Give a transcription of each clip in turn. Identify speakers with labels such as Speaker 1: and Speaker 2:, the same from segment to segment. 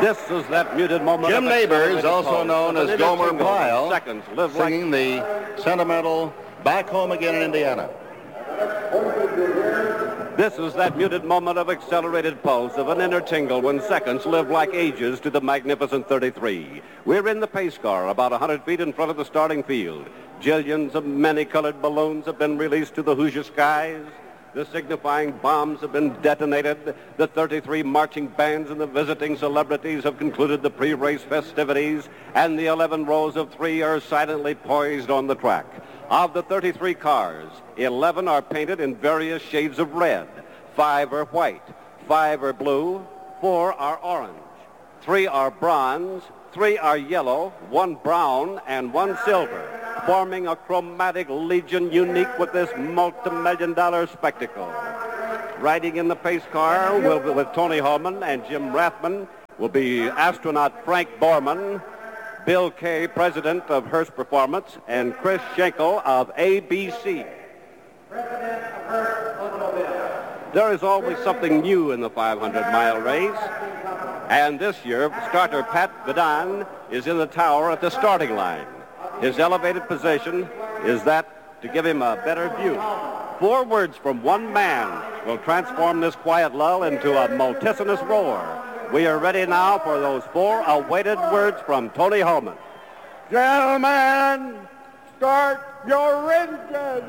Speaker 1: This is that muted moment.
Speaker 2: Jim Neighbors, also known as Gomer Pyle,
Speaker 1: seconds,
Speaker 2: singing the sentimental Back Home Again in Indiana.
Speaker 1: This is that muted moment of accelerated pulse of an inner tingle when seconds live like ages to the magnificent 33. We're in the pace car about 100 feet in front of the starting field. Jillions of many-colored balloons have been released to the Hoosier skies. The signifying bombs have been detonated. The 33 marching bands and the visiting celebrities have concluded the pre-race festivities, and the 11 rows of 3 are silently poised on the track. Of the 33 cars, 11 are painted in various shades of red. 5 are white, 5 are blue, 4 are orange, 3 are bronze, 3 are yellow, 1 brown, and 1 silver, forming a chromatic legion unique with this multi-million-dollar spectacle. Riding in the pace car with Tony Hulman and Jim Rathman will be astronaut Frank Borman, Bill Kay, president of Hearst Performance, and Chris Schenkel of ABC. There is always something new in the 500-mile race, and this year, starter Pat Vidon is in the tower at the starting line. His elevated position is that to give him a better view. 4 words from one man will transform this quiet lull into a multitudinous roar. We are ready now for those 4 awaited words from Tony Hulman.
Speaker 3: Gentlemen, start your engines.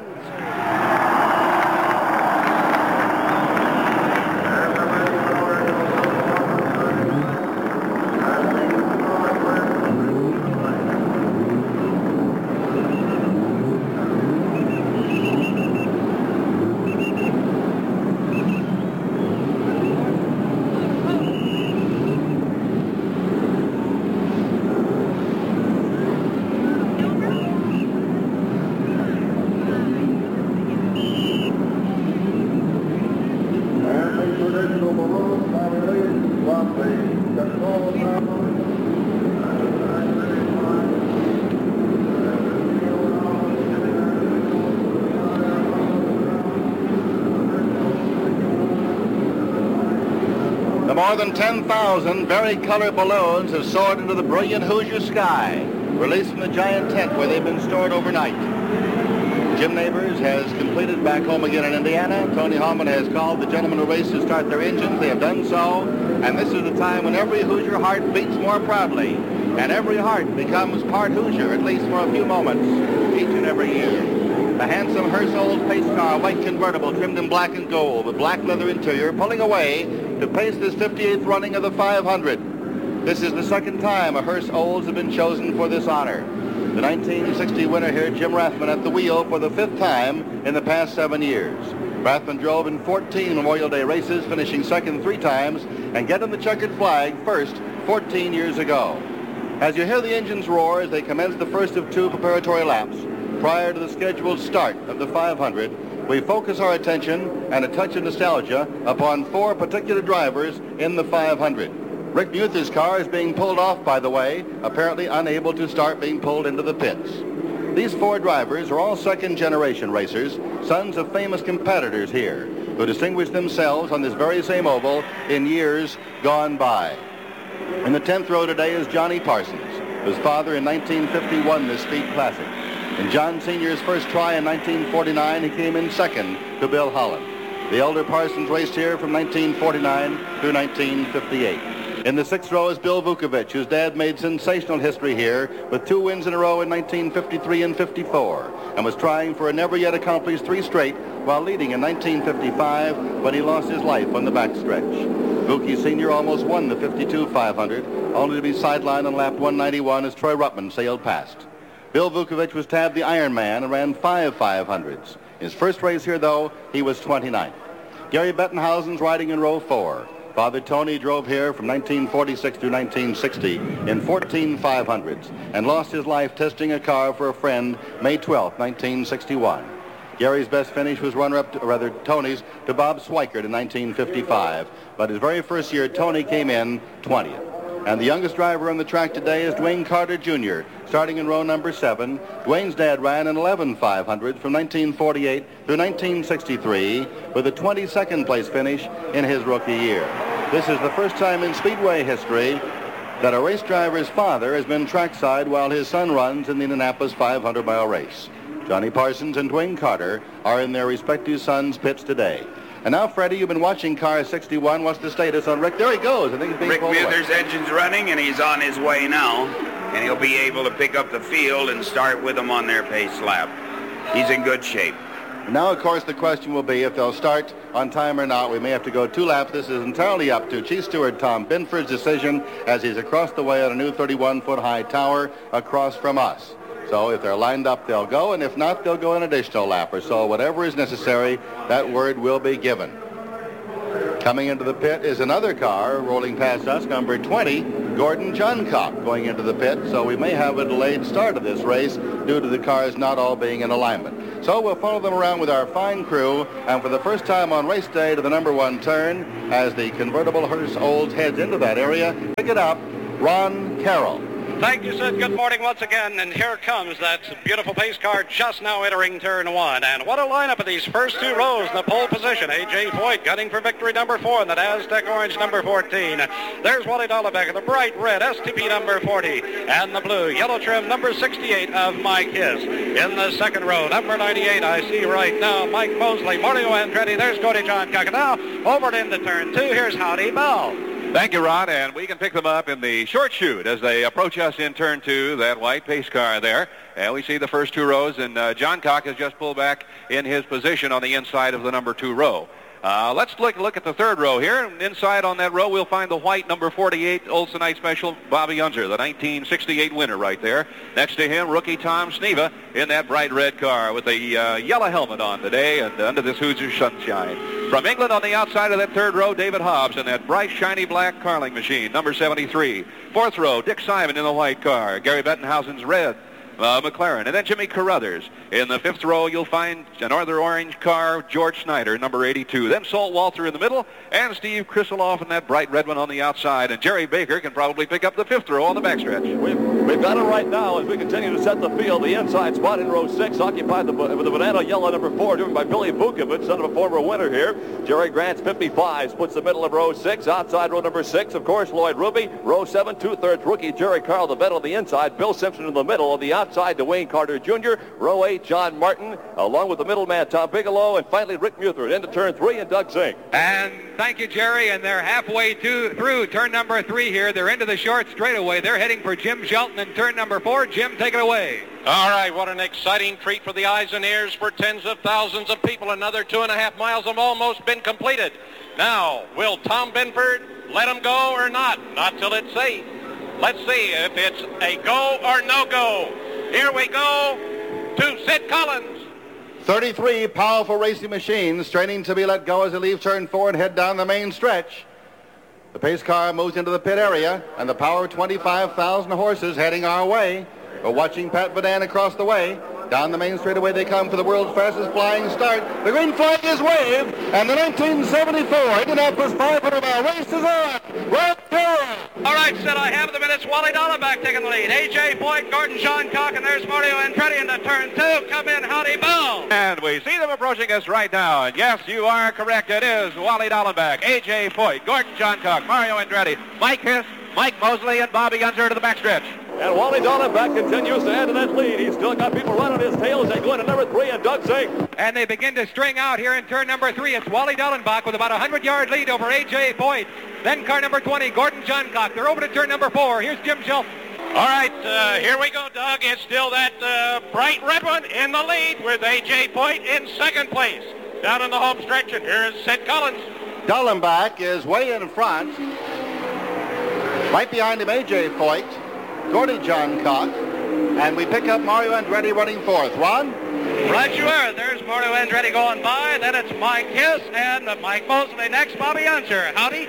Speaker 2: The more than 10,000 vari-colored balloons have soared into the brilliant Hoosier sky, released from the giant tent where they've been stored overnight. Jim Neighbors has completed Back Home Again in Indiana. Tony Hulman has called the gentlemen who race to start their engines. They have done so, and this is the time when every Hoosier heart beats more proudly, and every heart becomes part Hoosier, at least for a few moments, each and every year. The handsome Hearst Olds pace car, white convertible, trimmed in black and gold, with black leather interior, pulling away to pace this 58th running of the 500. This is the second time a Hearst Olds have been chosen for this honor. The 1960 winner here, Jim Rathman, at the wheel for the 5th time in the past 7 years. Rathman drove in 14 Memorial Day races, finishing second 3 times, and getting the checkered flag first 14 years ago. As you hear the engines roar as they commence the first of 2 preparatory laps, prior to the scheduled start of the 500, we focus our attention and a touch of nostalgia upon 4 particular drivers in the 500. Rick Muther's car is being pulled off, by the way, apparently unable to start being pulled into the pits. These 4 drivers are all second-generation racers, sons of famous competitors here, who distinguished themselves on this very same oval in years gone by. In the 10th row today is Johnny Parsons, whose father in 1950 won this Speed Classic. In John Sr.'s first try in 1949, he came in second to Bill Holland. The elder Parsons raced here from 1949 through 1958. In the 6th row is Bill Vukovich, whose dad made sensational history here with 2 wins in a row in 1953 and 54, and was trying for a never-yet-accomplished 3 straight while leading in 1955 when he lost his life on the backstretch. Vukie Sr. almost won the 52 500, only to be sidelined on lap 191 as Troy Ruttman sailed past. Bill Vukovich was tabbed the Iron Man and ran 5 500s. His first race here, though, he was 29th. Gary Bettenhausen's riding in row 4. Father Tony drove here from 1946 through 1960 in 14 500s and lost his life testing a car for a friend May 12, 1961. Gary's best finish was Tony's to Bob Swikert in 1955, but his very first year, Tony came in 20th. And the youngest driver on the track today is Dwayne Carter Jr., starting in row number 7. Dwayne's dad ran an 11 500 from 1948 through 1963 with a 22nd place finish in his rookie year. This is the first time in Speedway history that a race driver's father has been trackside while his son runs in the Indianapolis 500-mile race. Johnny Parsons and Dwayne Carter are in their respective sons' pits today. And now, Freddie, you've been watching car 61. What's the status on Rick? There he goes. I think he's being pulled away.
Speaker 4: Rick Muther's engine's running, and he's on his way now. And he'll be able to pick up the field and start with them on their pace lap. He's in good shape.
Speaker 2: Now, of course, the question will be if they'll start on time or not. We may have to go 2 laps. This is entirely up to Chief Steward Tom Binford's decision as he's across the way on a new 31-foot-high tower across from us. So if they're lined up, they'll go, and if not, they'll go an additional lap or so. Whatever is necessary, that word will be given. Coming into the pit is another car rolling past us, number 20, Gordon Johncock, going into the pit. So we may have a delayed start of this race due to the cars not all being in alignment. So we'll follow them around with our fine crew, and for the first time on race day to the number 1 turn, as the convertible hearse Olds heads into that area, pick it up, Ron Carroll.
Speaker 5: Thank you, Sid. Good morning once again. And here comes that beautiful pace car just now entering turn 1. And what a lineup of these first 2 rows in the pole position. A.J. Foyt gunning for victory number 4 in that Aztec Orange number 14. There's Wally Dallenbach in the bright red STP number 40. And the blue yellow trim number 68 of Mike Hiss. In the second row, number 98, I see right now Mike Mosley, Mario Andretti. There's Cody Johncock. Now over into turn 2. Here's Howdy Bell.
Speaker 6: Thank you, Ron, and we can pick them up in the short chute as they approach us in turn 2, that white pace car there. And we see the first 2 rows, and Johncock has just pulled back in his position on the inside of the number 2 row. Let's look at the third row here. Inside on that row, we'll find the white number 48 Oldsonite Special Bobby Unser, the 1968 winner right there. Next to him, rookie Tom Sneva in that bright red car with a yellow helmet on today and under this Hoosier sunshine. From England on the outside of that third row, David Hobbs in that bright, shiny black Carling machine, number 73. Fourth row, Dick Simon in the white car. Gary Bettenhausen's red McLaren. And then Jimmy Carruthers. In the fifth row, you'll find another orange car, George Snyder, number 82. Then Salt Walter in the middle, and Steve Krisseloff in that bright red one on the outside. And Jerry Baker can probably pick up the fifth row on the backstretch.
Speaker 7: We've got it right now as we continue to set the field. The inside spot in row 6 occupied with the banana yellow number 4, driven by Billy Vukovich, son of a former winner here. Jerry Grant's 55 splits the middle of row 6. Outside row number 6, of course, Lloyd Ruby. Row 7, 2/3 rookie Jerry Carl, the vet on the inside. Bill Simpson in the middle. On the outside, Dwayne Carter Jr. Row 8, John Martin, along with the middleman Tom Bigelow, and finally Rick Muther into turn 3 and Doug Zink.
Speaker 8: And thank you, Jerry. And they're halfway through turn number 3 here. They're into the short straightaway. They're heading for Jim Shelton in turn number 4. Jim, take it away.
Speaker 5: All right, what an exciting treat for the eyes and ears for tens of thousands of people. Another 2.5 miles have almost been completed. Now, will Tom Binford let him go or not? Not till it's safe. Let's see if it's a go or no go. Here we go to Sid Collins.
Speaker 2: 33 powerful racing machines straining to be let go as they leave turn 4 and head down the main stretch. The pace car moves into the pit area, and the power of 25,000 horses heading our way. We're watching Pat Vadan across the way. Down the main straightaway they come for the world's fastest flying start. The green flag is waved, and the 1974 Indianapolis 500-mile race is on. Right there.
Speaker 5: All right, Sid, I have the minutes. Wally Dallenbach taking the lead. A.J. Foyt, Gordon Johncock, and there's Mario Andretti into turn 2. Come in, Howdy Bell.
Speaker 6: And we see them approaching us right now. And yes, you are correct. It is Wally Dallenbach, A.J. Foyt, Gordon Johncock, Mario Andretti, Mike Hiss, Mike Mosley, and Bobby Unser to the backstretch.
Speaker 7: And Wally Dallenbach continues to add to that lead. He's still got people right on his tail as they go into number 3 and Doug Zink.
Speaker 8: And they begin to string out here in turn number 3. It's Wally Dallenbach with about a 100-yard lead over A.J. Foyt. Then car number 20, Gordon Johncock. They're over to turn number 4. Here's Jim Shelton.
Speaker 5: All right, here we go, Doug. It's still that bright red one in the lead with A.J. Foyt in second place. Down in the home stretch, and here's Sid Collins.
Speaker 2: Dallenbach is way in front. Right behind him, A.J. Foyt, Gordon Johncock, and we pick up Mario Andretti running fourth. Ron?
Speaker 5: Right you are. There's Mario Andretti going by. Then it's Mike Hiss and Mike Mosley next. Bobby Unser. Howdy.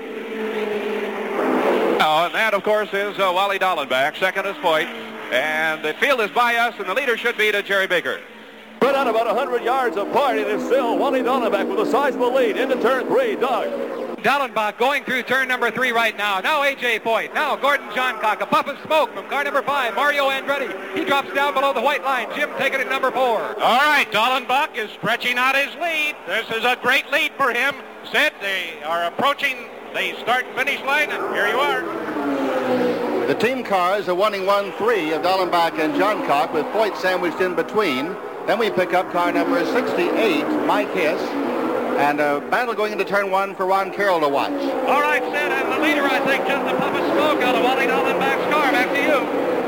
Speaker 6: Oh, and that, of course, is Wally Dallenbach. Second is Foyt. And the field is by us, and the leader should be to Jerry Baker.
Speaker 7: Spread out about 100 yards apart. It is still Wally Dallenbach with a sizable lead into turn 3. Doug.
Speaker 8: Dallenbach going through turn number 3 right now. Now A.J. Foyt. Now Gordon Johncock. A puff of smoke from car number 5, Mario Andretti. He drops down below the white line. Jim taking it number 4.
Speaker 5: All right, Dallenbach is stretching out his lead. This is a great lead for him. Sid, they are approaching the start-finish line, and here you are.
Speaker 2: The team cars are 1-1-3 of Dallenbach and Johncock with Foyt sandwiched in between. Then we pick up car number 68, Mike Hiss, and a battle going into turn 1 for Ron Carroll to watch.
Speaker 5: All right, Sid, and the leader, I think, just a puff of smoke out of Wally Dallenbach's car. Back to you.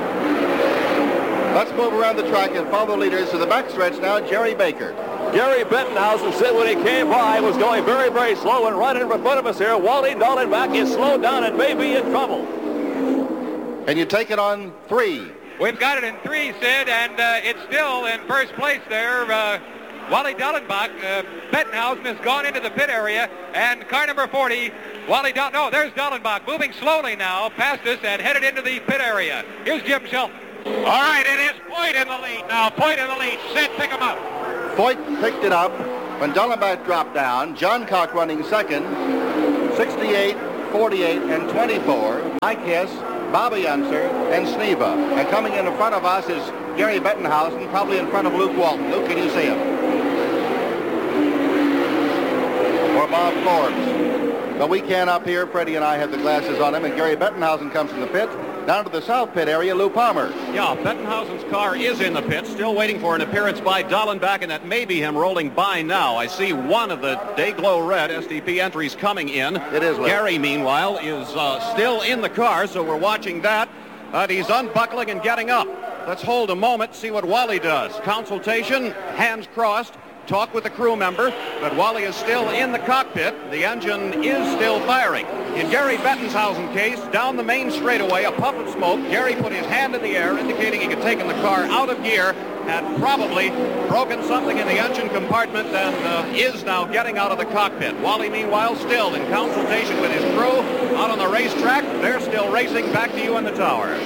Speaker 2: Let's move around the track and follow the leaders to the backstretch now. Jerry Baker.
Speaker 7: Gary Bettenhausen said when he came by was going very, very slow, and right in front of us here, Wally Dallenbach is slowed down and may be in trouble.
Speaker 2: And you take it on 3.
Speaker 8: We've got it in 3, Sid, and it's still in first place there. Wally Dallenbach, Bettenhausen has gone into the pit area, and car number 40, there's Dallenbach moving slowly now past us and headed into the pit area. Here's Jim Shelton.
Speaker 5: All right, it is Foyt in the lead now. Foyt in the lead. Sid, pick him up.
Speaker 2: Foyt picked it up when Dallenbach dropped down. Johncock running second, 68, 48, and 24. Mike Hiss, Bobby Unser, and Sneva. And coming in front of us is Gary Bettenhausen, probably in front of Luke Walton. Luke, can you see him? Or Bob Forbes. But we can up here. Freddie and I have the glasses on him, and Gary Bettenhausen comes from the pit. Down to the south pit area, Lou Palmer.
Speaker 9: Yeah, Bettenhausen's car is in the pit, still waiting for an appearance by Dallenbach, and that may be him rolling by now. I see one of the Dayglow Red SDP entries coming in.
Speaker 2: It is, Lou.
Speaker 9: Gary, meanwhile, is still in the car, so we're watching that. He's unbuckling and getting up. Let's hold a moment, see what Wally does. Consultation, hands crossed. Talk with the crew member, but Wally is still in the cockpit. The engine is still firing. In Gary Bettenhausen's case, down the main straightaway, a puff of smoke. Gary put his hand in the air, indicating he had taken the car out of gear, had probably broken something in the engine compartment, and is now getting out of the cockpit. Wally, meanwhile, still in consultation with his crew out on the racetrack. They're still racing. Back to you in the tower.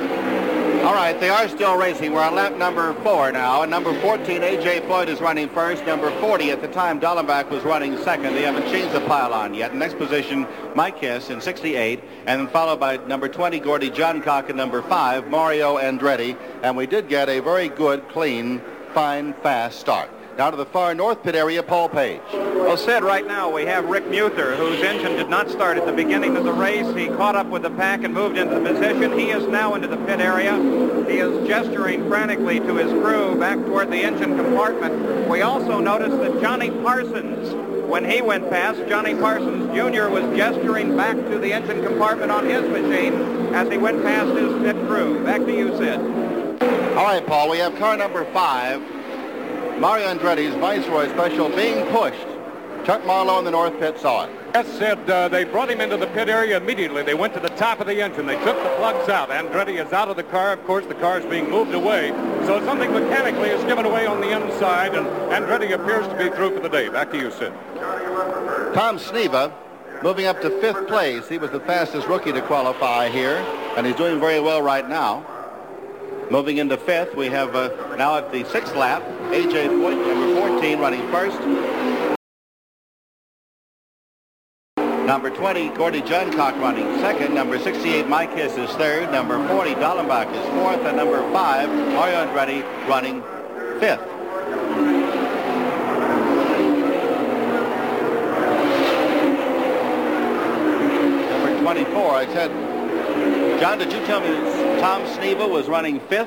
Speaker 2: All right, they are still racing. We're on lap number 4 now, and number 14, A.J. Foyt is running first. Number 40, at the time, Dallenbach was running second. They haven't changed the pylon yet. Next position, Mike Hiss in 68, and then followed by number 20, Gordy Johncock, and number 5, Mario Andretti. And we did get a very good, clean, fine, fast start. Down to the far north pit area, Paul Page.
Speaker 10: Well, Sid, right now we have Rick Muther, whose engine did not start at the beginning of the race. He caught up with the pack and moved into the position. He is now into the pit area. He is gesturing frantically to his crew back toward the engine compartment. We also noticed that Johnny Parsons, when he went past, Johnny Parsons Jr. was gesturing back to the engine compartment on his machine as he went past his pit crew. Back to you, Sid.
Speaker 2: All right, Paul, we have car number 5. Mario Andretti's Viceroy Special being pushed. Chuck Marlowe in the north pit saw it.
Speaker 3: Yes, Sid, they brought him into the pit area immediately. They went to the top of the engine. They took the plugs out. Andretti is out of the car. Of course, the car is being moved away. So something mechanically is given away on the inside, and Andretti appears to be through for the day. Back to you, Sid.
Speaker 2: Tom Sneva moving up to 5th place. He was the fastest rookie to qualify here, and he's doing very well right now. Moving into 5th, we have now at the 6th lap, A.J. Foyt, number 14, running first. Number 20, Gordy Johncock running second. Number 68, Mike Hiss is third. Number 40, Dallenbach is fourth. And number 5, Mario Andretti running 5th. Number 24, I said... John, did you tell me Tom Sneva was running 5th?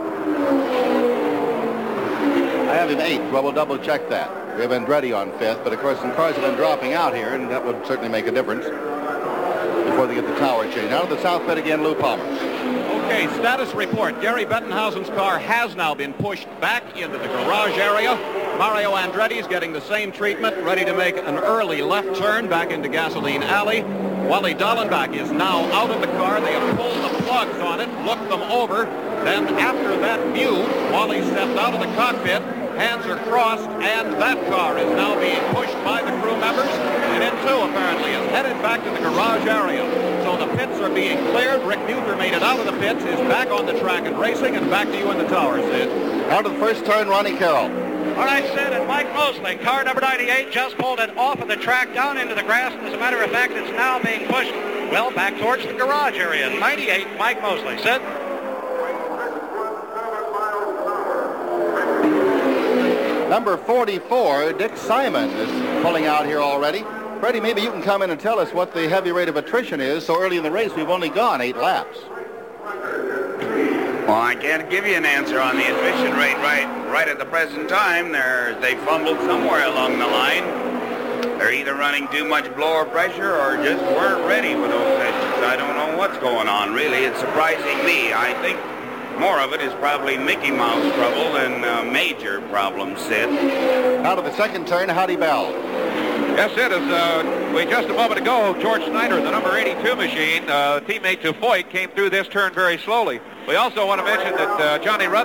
Speaker 2: I have him 8th. Well, we'll double check that. We have Andretti on 5th, but of course some cars have been dropping out here, and that would certainly make a difference before they get the tower changed. Now to the south pit again, Lou Palmer.
Speaker 9: Okay, status report. Gary Bettenhausen's car has now been pushed back into the garage area. Mario Andretti is getting the same treatment, ready to make an early left turn back into Gasoline Alley. Wally Dallenbach is now out of the car. They have pulled the plugs on it, looked them over. Then after that view, Wally stepped out of the cockpit. Hands are crossed, and that car is now being pushed by the crew members. And it too, apparently, is headed back to the garage area. So the pits are being cleared. Rick Muther made it out of the pits, is back on the track and racing, and back to you in the tower, Sid.
Speaker 2: Out of the first turn, Ronnie Carroll.
Speaker 5: All right, Sid, and Mike Mosley, car number 98, just pulled it off of the track down into the grass. And as a matter of fact, it's now being pushed, well, back towards the garage area. 98, Mike Mosley. Sid?
Speaker 2: Number 44, Dick Simon, is pulling out here already. Freddie, maybe you can come in and tell us what the heavy rate of attrition is. So early in the race, we've only gone 8 laps.
Speaker 4: Well, I can't give you an answer on the efficient rate right at the present time. They fumbled somewhere along the line. They're either running too much blower pressure or just weren't ready for those sessions. I don't know what's going on, really. It's surprising me. I think more of it is probably Mickey Mouse trouble than major problems, Sid.
Speaker 2: Out of the second turn, Howdy Bell.
Speaker 6: Yes, Sid, as just a moment ago, George Snyder, the number 82 machine, teammate to Foyt, came through this turn very slowly. We also want to mention that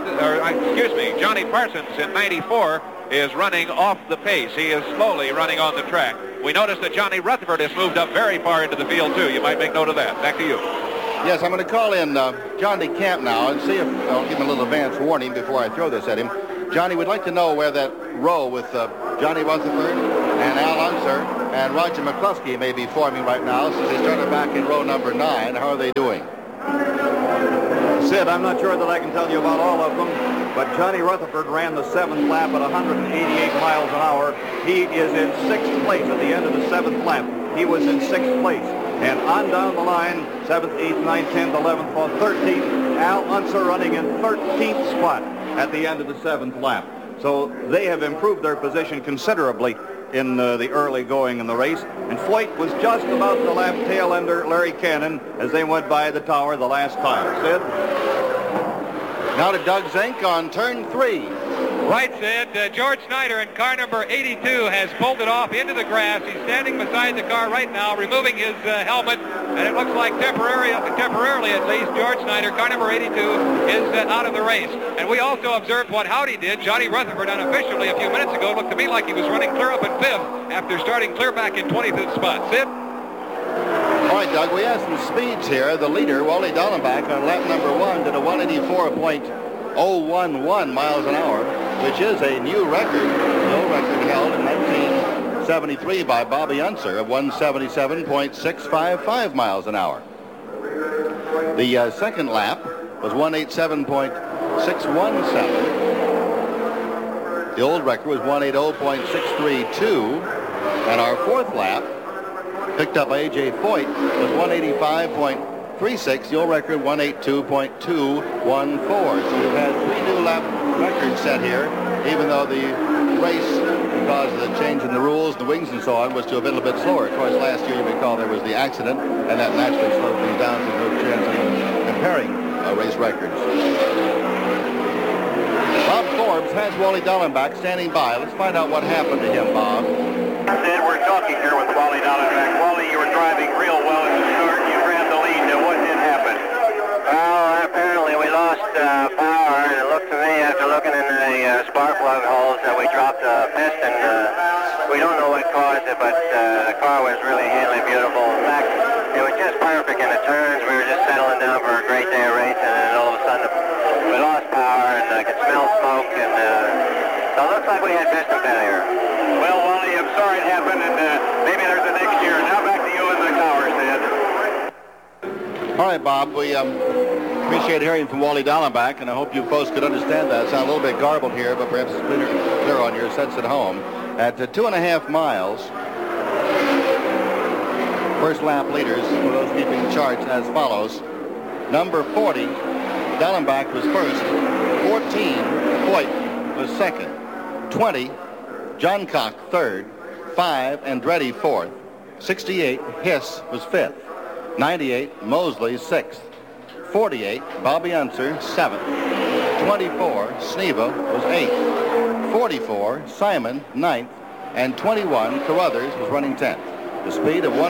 Speaker 6: Johnny Parsons in 94 is running off the pace. He is slowly running on the track. We noticed that Johnny Rutherford has moved up very far into the field, too. You might make note of that. Back to you.
Speaker 2: Yes, I'm going to call in Johnny Camp now and see if I'll give him a little advance warning before I throw this at him. Johnny, we'd like to know where that row with Johnny Rutherford and Al Unser and Roger McCluskey may be forming right now since they started back in row number 9. How are they doing?
Speaker 9: Sid, I'm not sure that I can tell you about all of them, but Johnny Rutherford ran the 7th lap at 188 miles an hour. He is in 6th place at the end of the 7th lap. He was in 6th place. And on down the line, 7th, 8th, 9th, 10th, 11th, 12th, 13th, Al Unser running in 13th spot at the end of the 7th lap. So they have improved their position considerably in the early going in the race. And Foyt was just about the lap tail ender Larry Cannon as they went by the tower the last time. Sid?
Speaker 2: Now to Doug Zink on turn 3.
Speaker 8: Right, Sid. George Snyder in car number 82 has pulled it off into the grass. He's standing beside the car right now, removing his helmet, and it looks like temporarily at least, George Snyder, car number 82, is out of the race. And we also observed what Howdy did. Johnny Rutherford unofficially a few minutes ago looked to me like he was running clear up in 5th after starting clear back in 25th spot. Sid?
Speaker 2: All right, Doug, we have some speeds here. The leader, Wally Dallenbach, on lap number 1 did a 184.011 miles an hour, which is a new record. No record held in 1973 by Bobby Unser of 177.655 miles an hour. The second lap was 187.617. The old record was 180.632. And our fourth lap, picked up by A.J. Foyt, was 185.36. The old record, 182.214. So we've had 3 new lap records set here, even though the race, because of the change in the rules, the wings and so on, was to have been a little bit slower. Of course, last year, you recall, there was the accident, and that naturally slowed things down to no chance of comparing race records. Bob Forbes has Wally Dallenbach standing by. Let's find out what happened to him, Bob.
Speaker 11: Sid, we're talking here with Wally Dallenbach. Wally, you were driving real well at the start. You ran the lead. What did happen?
Speaker 12: Well, apparently we lost power, and it looked to me, after looking in the spark plug holes, that we dropped a piston. We don't know what caused it, but the car was really handling beautiful. In fact, it was just perfect in the turns. We were just settling down for a great day of racing, and then all of a sudden we lost power, and I could smell smoke, and so it looks like we had piston failure.
Speaker 11: Well, Wally, I'm sorry it happened, and maybe there's a next year. Now back to you in the tower, Sid.
Speaker 2: All right, Bob, we appreciate hearing from Wally Dallenbach, and I hope you folks could understand that. It sounds a little bit garbled here, but perhaps it's clear on your sets at home. At 2.5 miles, first lap leaders, for those keeping charts, as follows. Number 40, Dallenbach was first. 14, Foyt was second. 20, John Cock third. 5, Andretti fourth. 68, Hiss was fifth. 98, Mosley sixth. 48, Bobby Unser seventh. 24, Sneva was eighth. 44, Simon ninth. And 21, Carruthers was running 10th. The speed of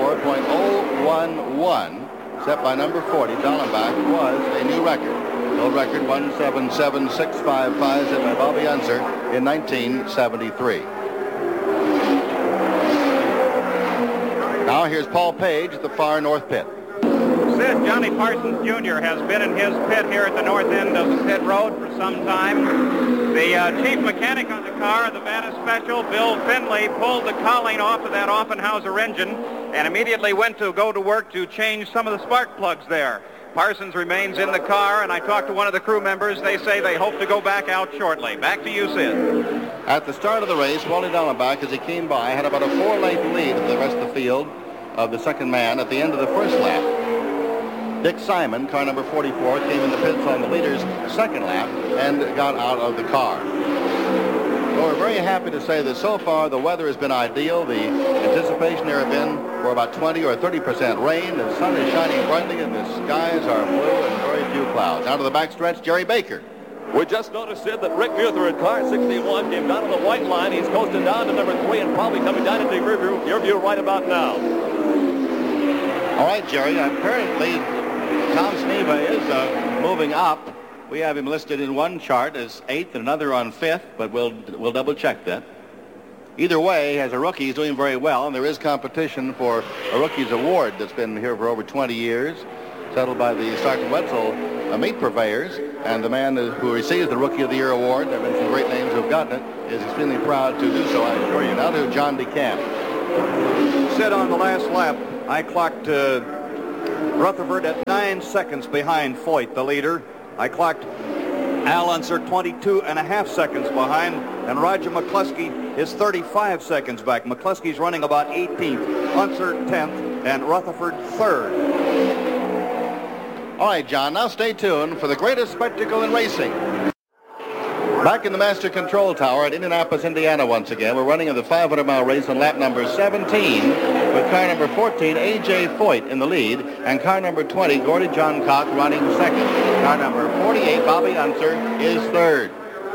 Speaker 2: 184.011 set by number 40, Dallenbach, was a new record. Old record 177.655 set by Bobby Unser in 1973. Now here's Paul Page at the far north pit.
Speaker 10: Sid, Johnny Parsons Jr. has been in his pit here at the north end of the pit road for some time. The chief mechanic on the car, the Vanna Special, Bill Finley, pulled the cowling off of that Offenhauser engine and immediately went to go to work to change some of the spark plugs there. Parsons remains in the car, and I talked to one of the crew members. They say they hope to go back out shortly. Back to you, Sid.
Speaker 2: At the start of the race, Wally Dallenbach, as he came by, had about a 4-length lead of the rest of the field of the second man at the end of the first lap. Dick Simon, car number 44, came in the pits on the leader's second lap and got out of the car. Well, we're very happy to say that so far the weather has been ideal. The anticipation there have been for about 20 or 30% rain. The sun is shining brightly and the skies are blue and very few clouds. Out of the backstretch, Jerry Baker.
Speaker 7: We just noticed, Sid, that Rick Muther in car 61 came down on the white line. He's coasting down to number 3 and probably coming down into your view right about now.
Speaker 2: All right, Jerry. Apparently, Tom Sneva is moving up. We have him listed in one chart as 8th and another on 5th, but we'll double check that. Either way, as a rookie, he's doing very well, and there is competition for a Rookie's Award that's been here for over 20 years, settled by the Sergeant Wetzel meat purveyors, and the man who receives the Rookie of the Year award, there have been some great names who have gotten it, is extremely proud to do so, I assure you. Now to John DeCamp.
Speaker 9: Sid, on the last lap, I clocked Rutherford at 9 seconds behind Foyt, the leader. I clocked Al Unser 22.5 seconds behind, and Roger McCluskey is 35 seconds back. McCluskey's running about 18th, Unser 10th, and Rutherford 3rd.
Speaker 2: All right, John, now stay tuned for the greatest spectacle in racing. Back in the Master Control Tower at Indianapolis, Indiana once again. We're running in the 500-mile race on lap number 17 with car number 14, A.J. Foyt, in the lead, and car number 20, Gordie Johncock, running second. Car number 48, Bobby Unser, is third.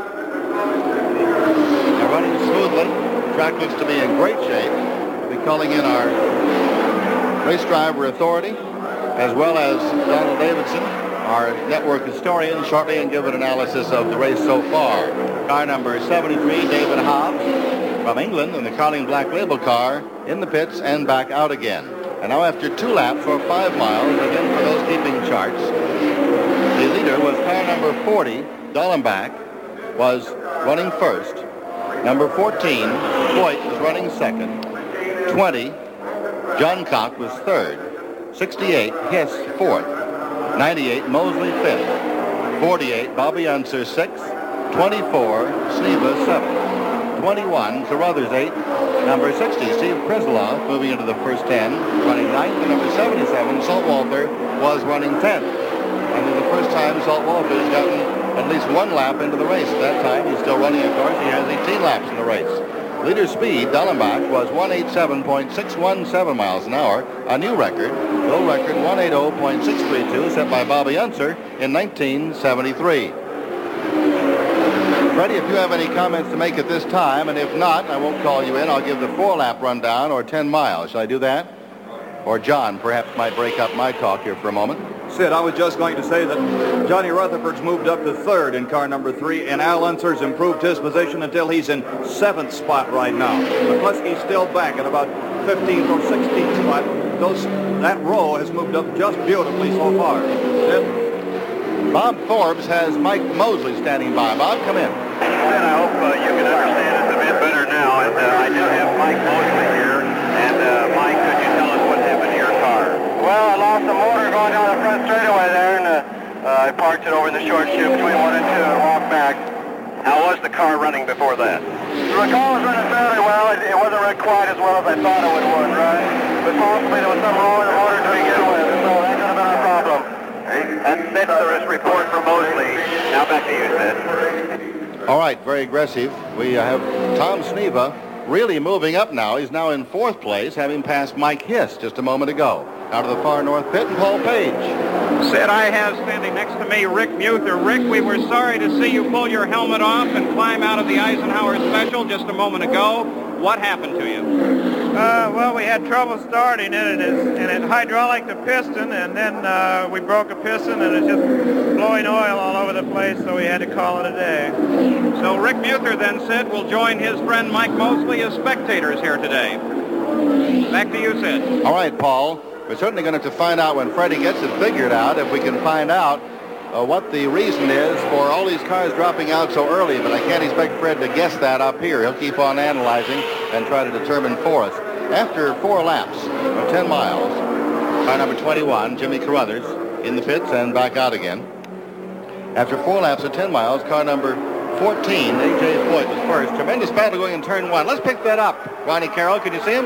Speaker 2: They're running smoothly. The track looks to be in great shape. We'll be calling in our race driver authority, as well as Donald Davidson, our network historian, shortly, and give an analysis of the race so far. Car number 73, David Hobbs, from England, in the Carling Black Label car, in the pits and back out again. And now after 2 laps or 5 miles, again for those keeping charts, the leader was car number 40, Dallenbach, was running first. Number 14, Foyt, was running second. 20, Johncock was third. 68, Hiss, fourth. 98, Mosley, fifth. 48, Bobby Unser, sixth. 24, Sneva, seventh. 21, Carruthers, eighth. Number 60, Steve Krislov, moving into the first 10, running ninth. And number 77, Saltwalter, was running 10th. And for the first time, Saltwalter has gotten at least 1 lap into the race. At that time, he's still running, of course. He has 18 laps in the race. Leader speed, Dallenbach, was 187.617 miles an hour, a new record. World record 180.632, set by Bobby Unser in 1973. Freddie, if you have any comments to make at this time, and if not, I won't call you in. I'll give the 4-lap rundown or 10 miles. Shall I do that? Or John perhaps might break up my talk here for a moment.
Speaker 9: Sid, I was just going to say that Johnny Rutherford's moved up to 3rd in car number 3, and Al Unser's improved his position until he's in 7th spot right now. McCluskey's still back at about 15th or 16th spot. That row has moved up just beautifully so far. Sid?
Speaker 2: Bob Forbes has Mike Mosley standing by. Bob, come in.
Speaker 11: Sid, I hope you can understand us a bit better now. And I do have Mike Mosley here. And Mike, could you tell us what happened to your car? Well, I lost the motor going down the front straightaway there, and I parked it over in the short chute between 1 and 2 and walked back. How was the car running before that? The car was running fairly well. It wasn't running quite as well as I thought it would, right? But possibly there was something wrong with the motor to begin with, so that could have been our problem. That's the report from Mosley. Now back to you, Sid.
Speaker 2: All right, very aggressive. We have Tom Sneva really moving up now. He's now in 4th place, having passed Mike Hiss just a moment ago. Out of the far north pit, and Paul Page.
Speaker 10: Sid, I have standing next to me Rick Muther. Rick, we were sorry to see you pull your helmet off and climb out of the Eisenhower Special just a moment ago. What happened to you?
Speaker 13: Well, we had trouble starting it, and it hydraulic the piston, and then we broke a piston, and it's just blowing oil all over the place, so we had to call it a day.
Speaker 10: So Rick Muther then, Sid, will join his friend Mike Mosley as spectators here today. Back to you, Sid.
Speaker 2: All right, Paul. We're certainly going to have to find out when Freddie gets it figured out, if we can find out what the reason is for all these cars dropping out so early, but I can't expect Fred to guess that up here. He'll keep on analyzing and try to determine for us. After 4 laps of 10 miles, car number 21, Jimmy Carruthers, in the pits and back out again. After 4 laps of 10 miles, car number 14, A.J. Foyt, was first. Tremendous battle going in turn 1. Let's pick that up. Ronnie Carroll, can you see him?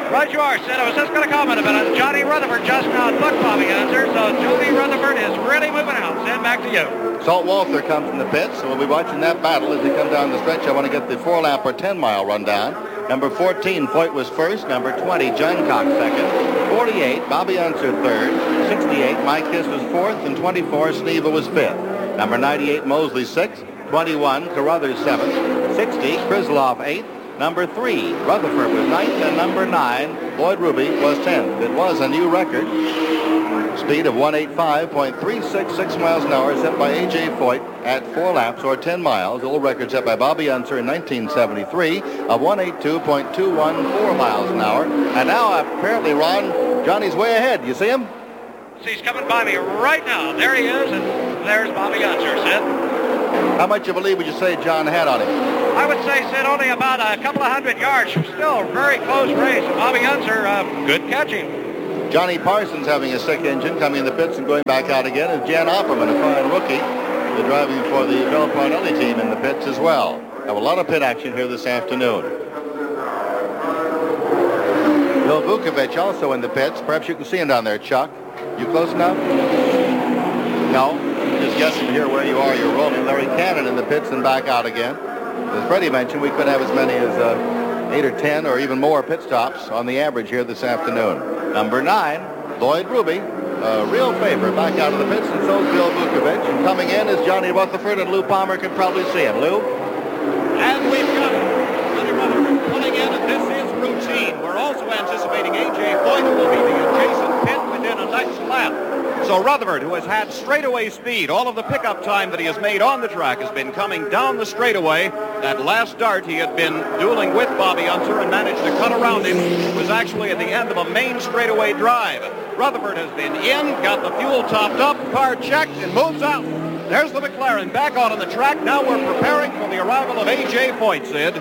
Speaker 5: Right you are, Sid. I was just going to comment about it. Johnny Rutherford just now took Bobby Unser, so Johnny Rutherford is really moving out. Sid, back to you.
Speaker 2: Salt Walther comes in the pits, so we'll be watching that battle as they come down the stretch. I want to get the 4-lap or 10-mile rundown. Number 14, Foyt was first. Number 20, John Cox second. 48, Bobby Unser third. 68, Mike Kiss was fourth. And 24, Sneva was fifth. Number 98, Mosley sixth. 21, Carruthers seventh. 60, Krizlov eighth. Number 3, Rutherford was 9th, and number 9, Lloyd Ruby, was 10th. It was a new record. Speed of 185.366 miles an hour set by A.J. Foyt at 4 laps or 10 miles. The old record set by Bobby Unser in 1973 of 182.214 miles an hour. And now, apparently, Ron, Johnny's way ahead. You see him?
Speaker 5: He's coming by me right now. There he is, and there's Bobby Unser, Sid.
Speaker 2: How much you believe would you say John had on him?
Speaker 5: I would say, Sid, only about a couple of hundred yards. Still a very close race. Bobby Unser, good catching.
Speaker 2: Johnny Parsons having a sick engine, coming in the pits and going back out again, and Jan Opperman, a fine rookie, driving for the Bell Parnelli team in the pits as well. Have a lot of pit action here this afternoon. Bill Vukovich also in the pits. Perhaps you can see him down there, Chuck. You close enough? No. Just guessing here where you are. You're rolling. Larry Cannon in the pits and back out again. As Freddie mentioned, we could have as many as 8 or 10 or even more pit stops on the average here this afternoon. Number 9, Lloyd Ruby, a real favorite, back out of the pits, and so is Bill Vukovich. And coming in is Johnny Rutherford, and Lou Palmer can probably see him. Lou?
Speaker 9: And we've got it. Johnny Rutherford pulling in, and this is routine. We're also anticipating A.J. Foyt, who will be the adjacent pit within a next lap. So Rutherford, who has had straightaway speed, all of the pickup time that he has made on the track has been coming down the straightaway. That last start he had been dueling with Bobby Unser and managed to cut around him. It was actually at the end of a main straightaway drive. Rutherford has been in, got the fuel topped up, car checked, and moves out. There's the McLaren back out on the track. Now we're preparing for the arrival of A.J. Foyt, Sid.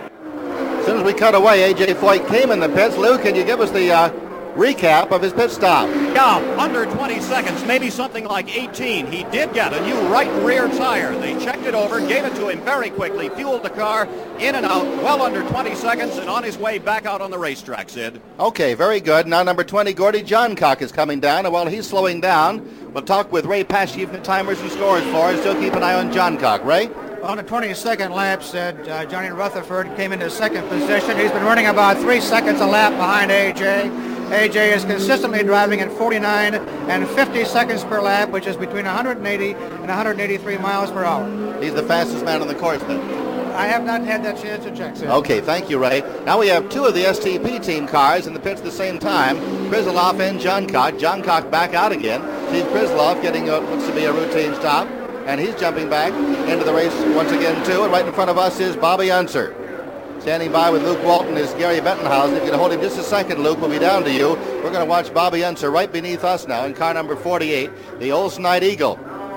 Speaker 2: As soon as we cut away, A.J. Foyt came in the pits. Lou, can you give us the recap of his pit stop?
Speaker 9: Yeah, under 20 seconds, maybe something like 18. He did get a new right rear tire. They checked it over, gave it to him very quickly, fueled the car, in and out, well under 20 seconds, and on his way back out on the racetrack, Sid.
Speaker 2: Okay, very good. Now number 20, Gordy Johncock, is coming down, and while he's slowing down, we'll talk with Ray Paschke from Timers and Scores for us. Still keep an eye on Johncock. Ray?
Speaker 14: On the 22nd lap, said Johnny Rutherford came into second position. He's been running about 3 seconds a lap behind A.J. A.J. is consistently driving at 49 and 50 seconds per lap, which is between 180 and 183 miles per hour.
Speaker 2: He's the fastest man on the course, then?
Speaker 14: I have not had that chance to check, sir.
Speaker 2: Okay, thank you, Ray. Now we have 2 of the STP team cars in the pits at the same time. Krizlov and Johncock. Johncock back out again. Steve Krizlov getting what looks to be a routine stop, and he's jumping back into the race once again, too. And right in front of us is Bobby Unser. Standing by with Luke Walton is Gary Bettenhausen. If you can hold him just a second, Luke, we'll be down to you. We're going to watch Bobby Unser right beneath us now in car number 48, the Oldsonite Eagle.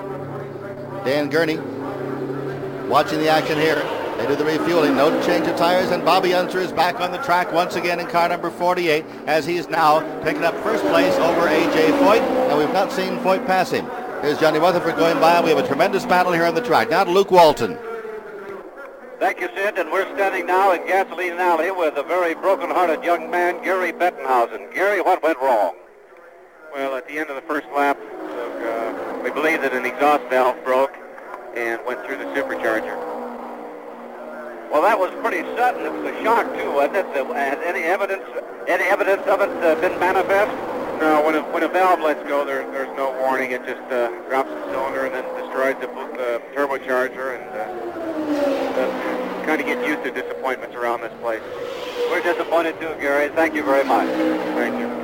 Speaker 2: Dan Gurney watching the action here. They do the refueling, no change of tires, and Bobby Unser is back on the track once again in car number 48 as he's now picking up first place over A.J. Foyt, and we've not seen Foyt pass him. Here's Johnny Rutherford going by. We have a tremendous battle here on the track. Now to Luke Walton.
Speaker 15: Thank you, Sid, and we're standing now in Gasoline Alley with a very broken-hearted young man, Gary Bettenhausen. Gary, what went wrong?
Speaker 16: Well, at the end of the first lap, we believe that an exhaust valve broke and went through the supercharger.
Speaker 15: Well, that was pretty sudden. It was a shock, too, wasn't it? Has any evidence of it been manifest?
Speaker 16: No, when a valve lets go, there's no warning. It just drops the cylinder and then destroys the turbocharger, and kind of get used to disappointments around this place.
Speaker 15: We're disappointed too, Gary. Thank you very much.
Speaker 16: Thank you.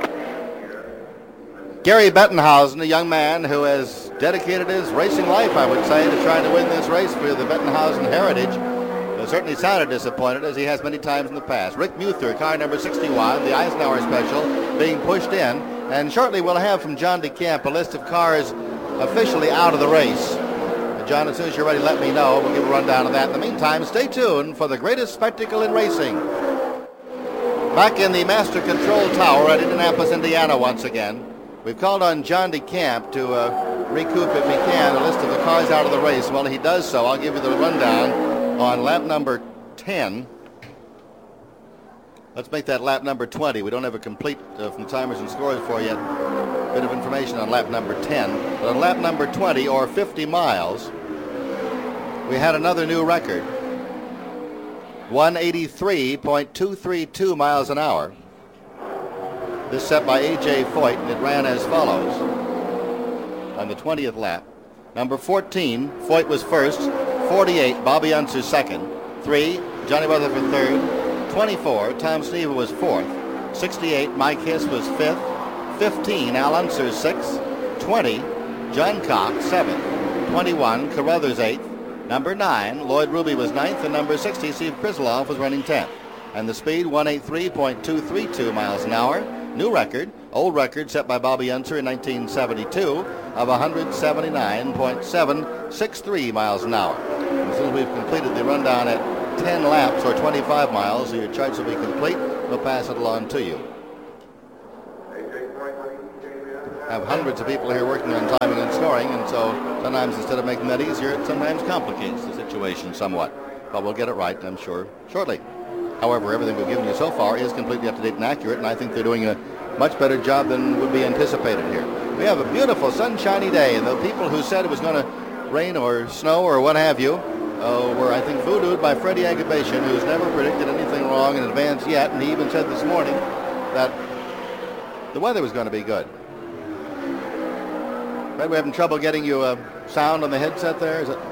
Speaker 2: Gary Bettenhausen, a young man who has dedicated his racing life, I would say, to trying to win this race for the Bettenhausen heritage. Certainly sounded disappointed, as he has many times in the past. Rick Muther, car number 61, the Eisenhower Special, being pushed in. And shortly we'll have from John DeCamp a list of cars officially out of the race. John, as soon as you're ready, let me know. We'll give a rundown of that. In the meantime, stay tuned for the greatest spectacle in racing. Back in the Master Control Tower at Indianapolis, Indiana once again. We've called on John DeCamp to recoup, if he can, a list of the cars out of the race. While he does so, I'll give you the rundown on lap number 10. Let's make that lap number 20. We don't have a complete from the timers and scores for yet. Bit of information on lap number 10. But on lap number 20, or 50 miles, we had another new record. 183.232 miles an hour. This set by A.J. Foyt, and it ran as follows on the 20th lap. Number 14, Foyt was first. 48, Bobby Unser second. 3, Johnny Rutherford third. 24, Tom Sneva was fourth. 68, Mike Hiss was fifth. 15, Al Unser sixth. 20, John Cox seventh. 21, Carruthers eighth. Number 9, Lloyd Ruby was ninth, and number 60, Steve Krislov was running 10th. And the speed, 183.232 miles an hour. New record, old record set by Bobby Unser in 1972 of 179.763 miles an hour. And as soon as we've completed the rundown at 10 laps or 25 miles, so your charts will be complete. We'll pass it along to you. Have hundreds of people here working on timing and scoring, and so sometimes instead of making that easier, it sometimes complicates the situation somewhat. But we'll get it right, I'm sure, shortly. However, everything we've given you so far is completely up-to-date and accurate, and I think they're doing a much better job than would be anticipated here. We have a beautiful sunshiny day, and the people who said it was going to rain or snow or what have you were, I think, voodooed by Freddie Agabation, who's never predicted anything wrong in advance yet, and he even said this morning that the weather was going to be good. Fred, we're having trouble getting you a sound on the headset there. Is it?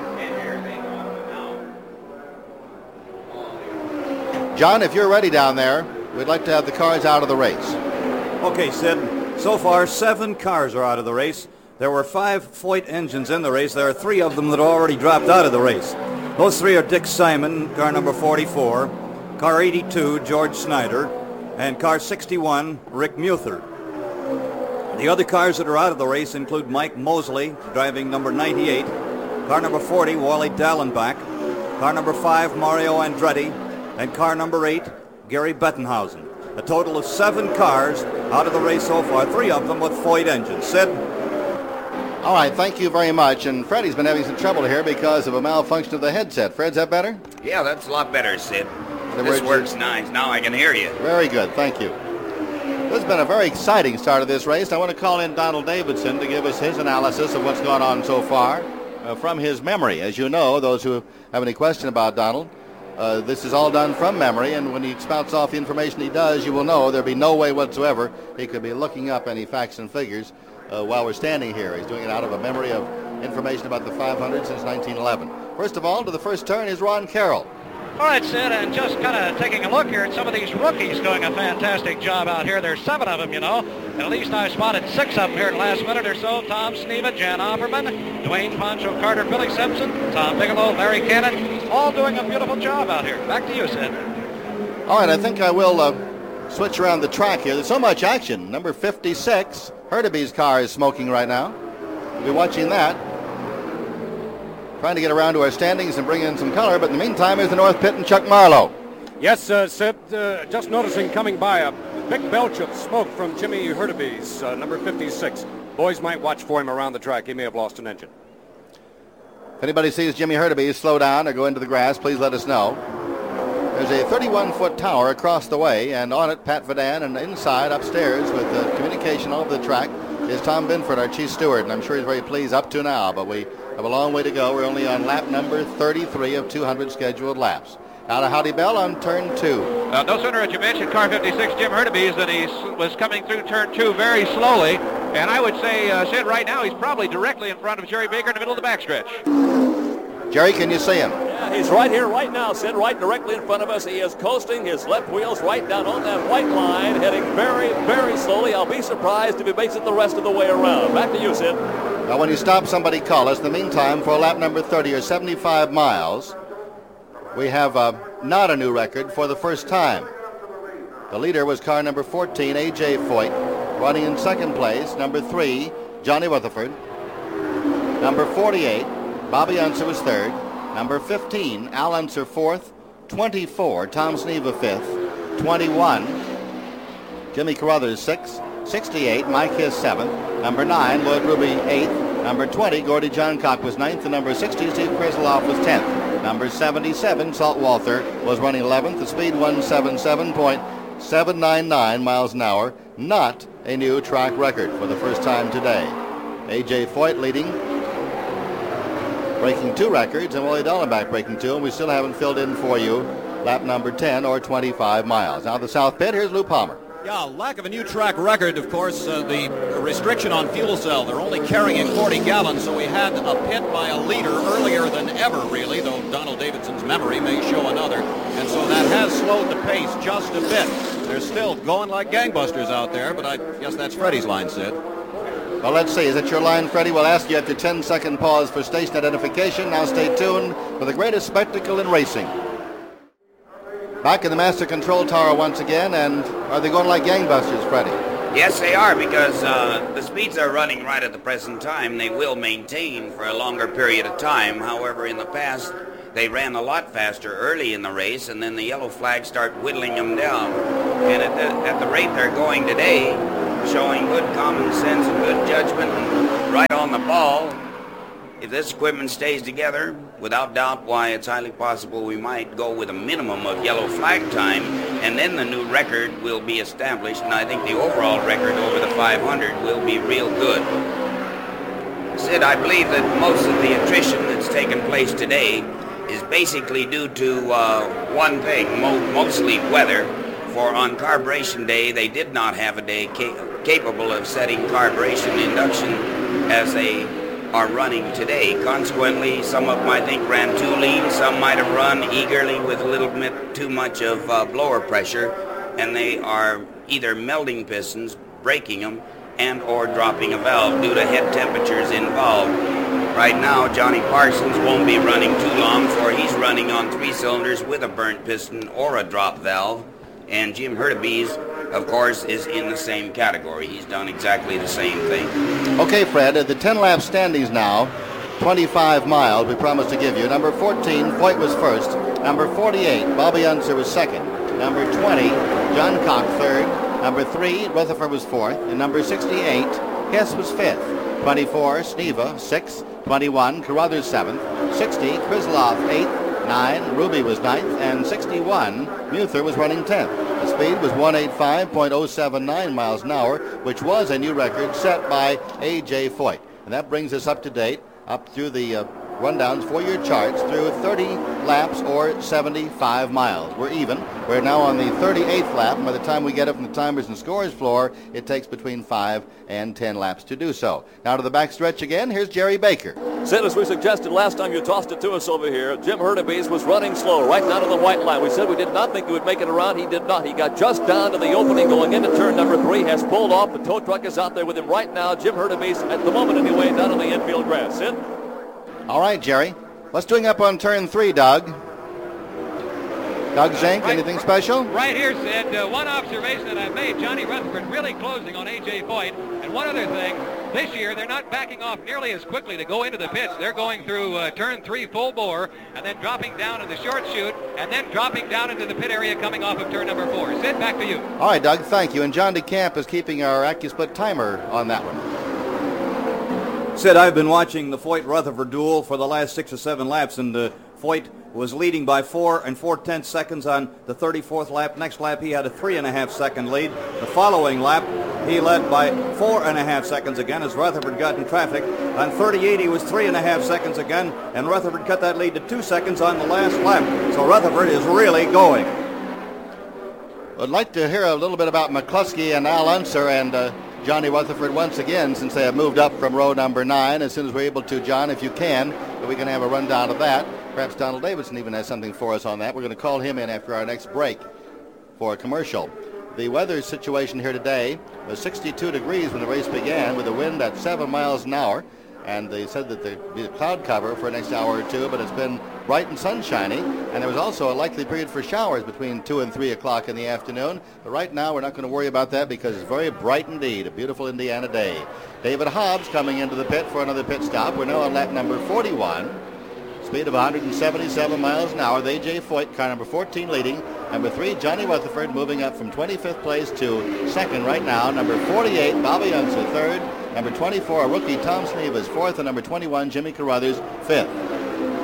Speaker 2: John, if you're ready down there, we'd like to have the cars out of the race.
Speaker 17: Okay, Sid. So far, 7 cars are out of the race. There were 5 Foyt engines in the race. There are 3 of them that already dropped out of the race. Those 3 are Dick Simon, car number 44, car 82, George Snyder, and car 61, Rick Muther. The other cars that are out of the race include Mike Mosley, driving number 98, car number 40, Wally Dallenbach, car number 5, Mario Andretti, and car number 8, Gary Bettenhausen. A total of 7 cars out of the race so far, 3 of them with Foyt engines. Sid?
Speaker 2: All right, thank you very much. And Freddie's been having some trouble here because of a malfunction of the headset. Fred, is that better?
Speaker 4: Yeah, that's a lot better, Sid. This works nice. Now I can hear you.
Speaker 2: Very good, thank you. This has been a very exciting start of this race. I want to call in Donald Davidson to give us his analysis of what's gone on so far from his memory. As you know, those who have any question about Donald, this is all done from memory, and when he spouts off the information he does, you will know there'll be no way whatsoever he could be looking up any facts and figures while we're standing here. He's doing it out of a memory of information about the 500 since 1911. First of all, to the first turn is Ron Carroll.
Speaker 5: All right, Sid, and just kind of taking a look here at some of these rookies doing a fantastic job out here. There's 7 of them, you know. At least I've spotted 6 of them here in the last minute or so. Tom Sneva, Jan Opperman, Dwayne Pancho Carter, Billy Simpson, Tom Bigelow, Larry Cannon, all doing a beautiful job out here. Back to you, Sid.
Speaker 2: All right, I think I will switch around the track here. There's so much action. Number 56, Hurtaby's car is smoking right now. We'll be watching that. Trying to get around to our standings and bring in some color, but in the meantime, here's the North Pit and Chuck Marlowe.
Speaker 3: Yes, Sid, just noticing coming by a big belch of smoke from Jimmy Hurtaby's, number 56. Boys might watch for him around the track. He may have lost an engine.
Speaker 2: If anybody sees Jimmy Hurtaby slow down or go into the grass, please let us know. There's a 31-foot tower across the way, and on it, Pat Vadan, and inside, upstairs, with communication all over the track, is Tom Binford, our chief steward, and I'm sure he's very pleased up to now, but we have a long way to go. We're only on lap number 33 of 200 scheduled laps. Out of Howdy Bell on turn 2.
Speaker 6: No sooner had you mentioned car 56, Jim Hurtaby's, that he was coming through turn 2 very slowly. And I would say, Sid, right now he's probably directly in front of Jerry Baker in the middle of the backstretch.
Speaker 2: Jerry, can you see him?
Speaker 7: Yeah, he's right here, right now, Sid, right directly in front of us. He is coasting his left wheels right down on that white line, heading very, very slowly. I'll be surprised if he makes it the rest of the way around. Back to you, Sid.
Speaker 2: Now, when you stop, somebody call us. In the meantime, for lap number 30 or 75 miles, we have not a new record for the first time. The leader was car number 14, A.J. Foyt. Running in second place, number 3, Johnny Rutherford. Number 48, Bobby Unser was third. Number 15, Al Unser fourth. 24, Tom Sneva fifth. 21, Jimmy Carruthers sixth. 68, Mike Hiss seventh. Number 9, Lloyd Ruby eighth. Number 20, Gordy Johncock was ninth. And number 60, Steve Krislov was 10th. Number 77, Saltwalter, was running 11th. The speed 177.799 miles an hour. Not a new track record for the first time today. A.J. Foyt leading, breaking 2 records, and Wally Dallenbach breaking 2, and we still haven't filled in for you lap number 10 or 25 miles. Now the south pit, here's Lou Palmer.
Speaker 9: Yeah, lack of a new track record, of course, the restriction on fuel cell. They're only carrying 40 gallons, so we had a pit by a leader earlier than ever, really, though Donald Davidson's memory may show another. And so that has slowed the pace just a bit. They're still going like gangbusters out there, but I guess that's Freddie's line, Sid.
Speaker 2: Well, let's see. Is it your line, Freddie? We'll ask you after 10-second pause for station identification. Now stay tuned for the greatest spectacle in racing. Back in the master control tower once again, and are they going like gangbusters, Freddie?
Speaker 4: Yes, they are, because the speeds are running right at the present time. They will maintain for a longer period of time. However, in the past, they ran a lot faster early in the race, and then the yellow flags start whittling them down. And at the rate they're going today, showing good common sense and good judgment and right on the ball, if this equipment stays together, without doubt, why, it's highly possible we might go with a minimum of yellow flag time, and then the new record will be established, and I think the overall record over the 500 will be real good. Sid, I believe that most of the attrition that's taken place today is basically due to one thing, mostly weather. For on carburation day, they did not have a day capable of setting carburation induction as they are running today. Consequently, some of them, I think, ran too lean. Some might have run eagerly with a little bit too much of blower pressure, and they are either melting pistons, breaking them, and or dropping a valve due to head temperatures involved. Right now, Johnny Parsons won't be running too long, for he's running on 3 cylinders with a burnt piston or a drop valve, and Jim Hurtubise, of course, is in the same category. He's done exactly the same thing.
Speaker 2: Okay, Fred, the 10-lap standings now, 25 miles we promised to give you. Number 14, Foyt was first. Number 48, Bobby Unser was second. Number 20, John Cock third. Number 3, Rutherford was fourth. And number 68, Hess was fifth. 24, Sneva, sixth. 21, Carruthers seventh. 60, Krizlov eighth. 9, Ruby was 9th, and 61, Muther was running 10th. The speed was 185.079 miles an hour, which was a new record set by A.J. Foyt. And that brings us up to date, up through the rundowns for your charts, through 30 laps or 75 miles. We're even. We're now on the 38th lap, and by the time we get up from the timers and scores floor, it takes between 5 and 10 laps to do so. Now to the back stretch again, here's Jerry Baker.
Speaker 7: Sid, as we suggested last time you tossed it to us over here, Jim Hurtubise was running slow right down to the white line. We said we did not think he would make it around. He did not. He got just down to the opening going into turn number 3, has pulled off. The tow truck is out there with him right now. Jim Hurtubise, at the moment anyway, down on the infield grass. Sid?
Speaker 2: All right, Jerry. What's doing up on turn 3, Doug? Doug Zink, anything special?
Speaker 8: Right here, Sid. One observation that I've made, Johnny Rutherford really closing on A.J. Foyt. And one other thing, this year they're not backing off nearly as quickly to go into the pits. They're going through turn 3 full bore and then dropping down in the short chute and then dropping down into the pit area coming off of turn number 4. Sid, back to you.
Speaker 2: All right, Doug, thank you. And John DeCamp is keeping our AccuSplit timer on that one.
Speaker 17: Sid, I've been watching the Foyt-Rutherford duel for the last 6 or 7 laps, and Foyt was leading by 4 4/10 seconds on the 34th lap. Next lap, he had a 3.5 second lead. The following lap, he led by 4.5 seconds again as Rutherford got in traffic. On 38, he was 3.5 seconds again, and Rutherford cut that lead to 2 seconds on the last lap. So Rutherford is really going.
Speaker 2: I'd like to hear a little bit about McCluskey and Al Unser and Johnny Rutherford once again, since they have moved up from row number 9. As soon as we're able to, John, if you can, we can have a rundown of that. Perhaps Donald Davidson even has something for us on that. We're going to call him in after our next break for a commercial. The weather situation here today was 62 degrees when the race began, with a wind at 7 miles an hour. And they said that there'd be a cloud cover for the next hour or two, but it's been bright and sunshiny. And there was also a likely period for showers between 2 and 3 o'clock in the afternoon. But right now, we're not going to worry about that because it's very bright indeed, a beautiful Indiana day. David Hobbs coming into the pit for another pit stop. We're now on lap number 41. Speed of 177 miles an hour. A.J. Foyt, car number 14, leading. Number 3, Johnny Rutherford, moving up from 25th place to second right now. Number 48, Bobby Unser, third. Number 24, rookie Tom Sneva is fourth, and number 21, Jimmy Carruthers, fifth.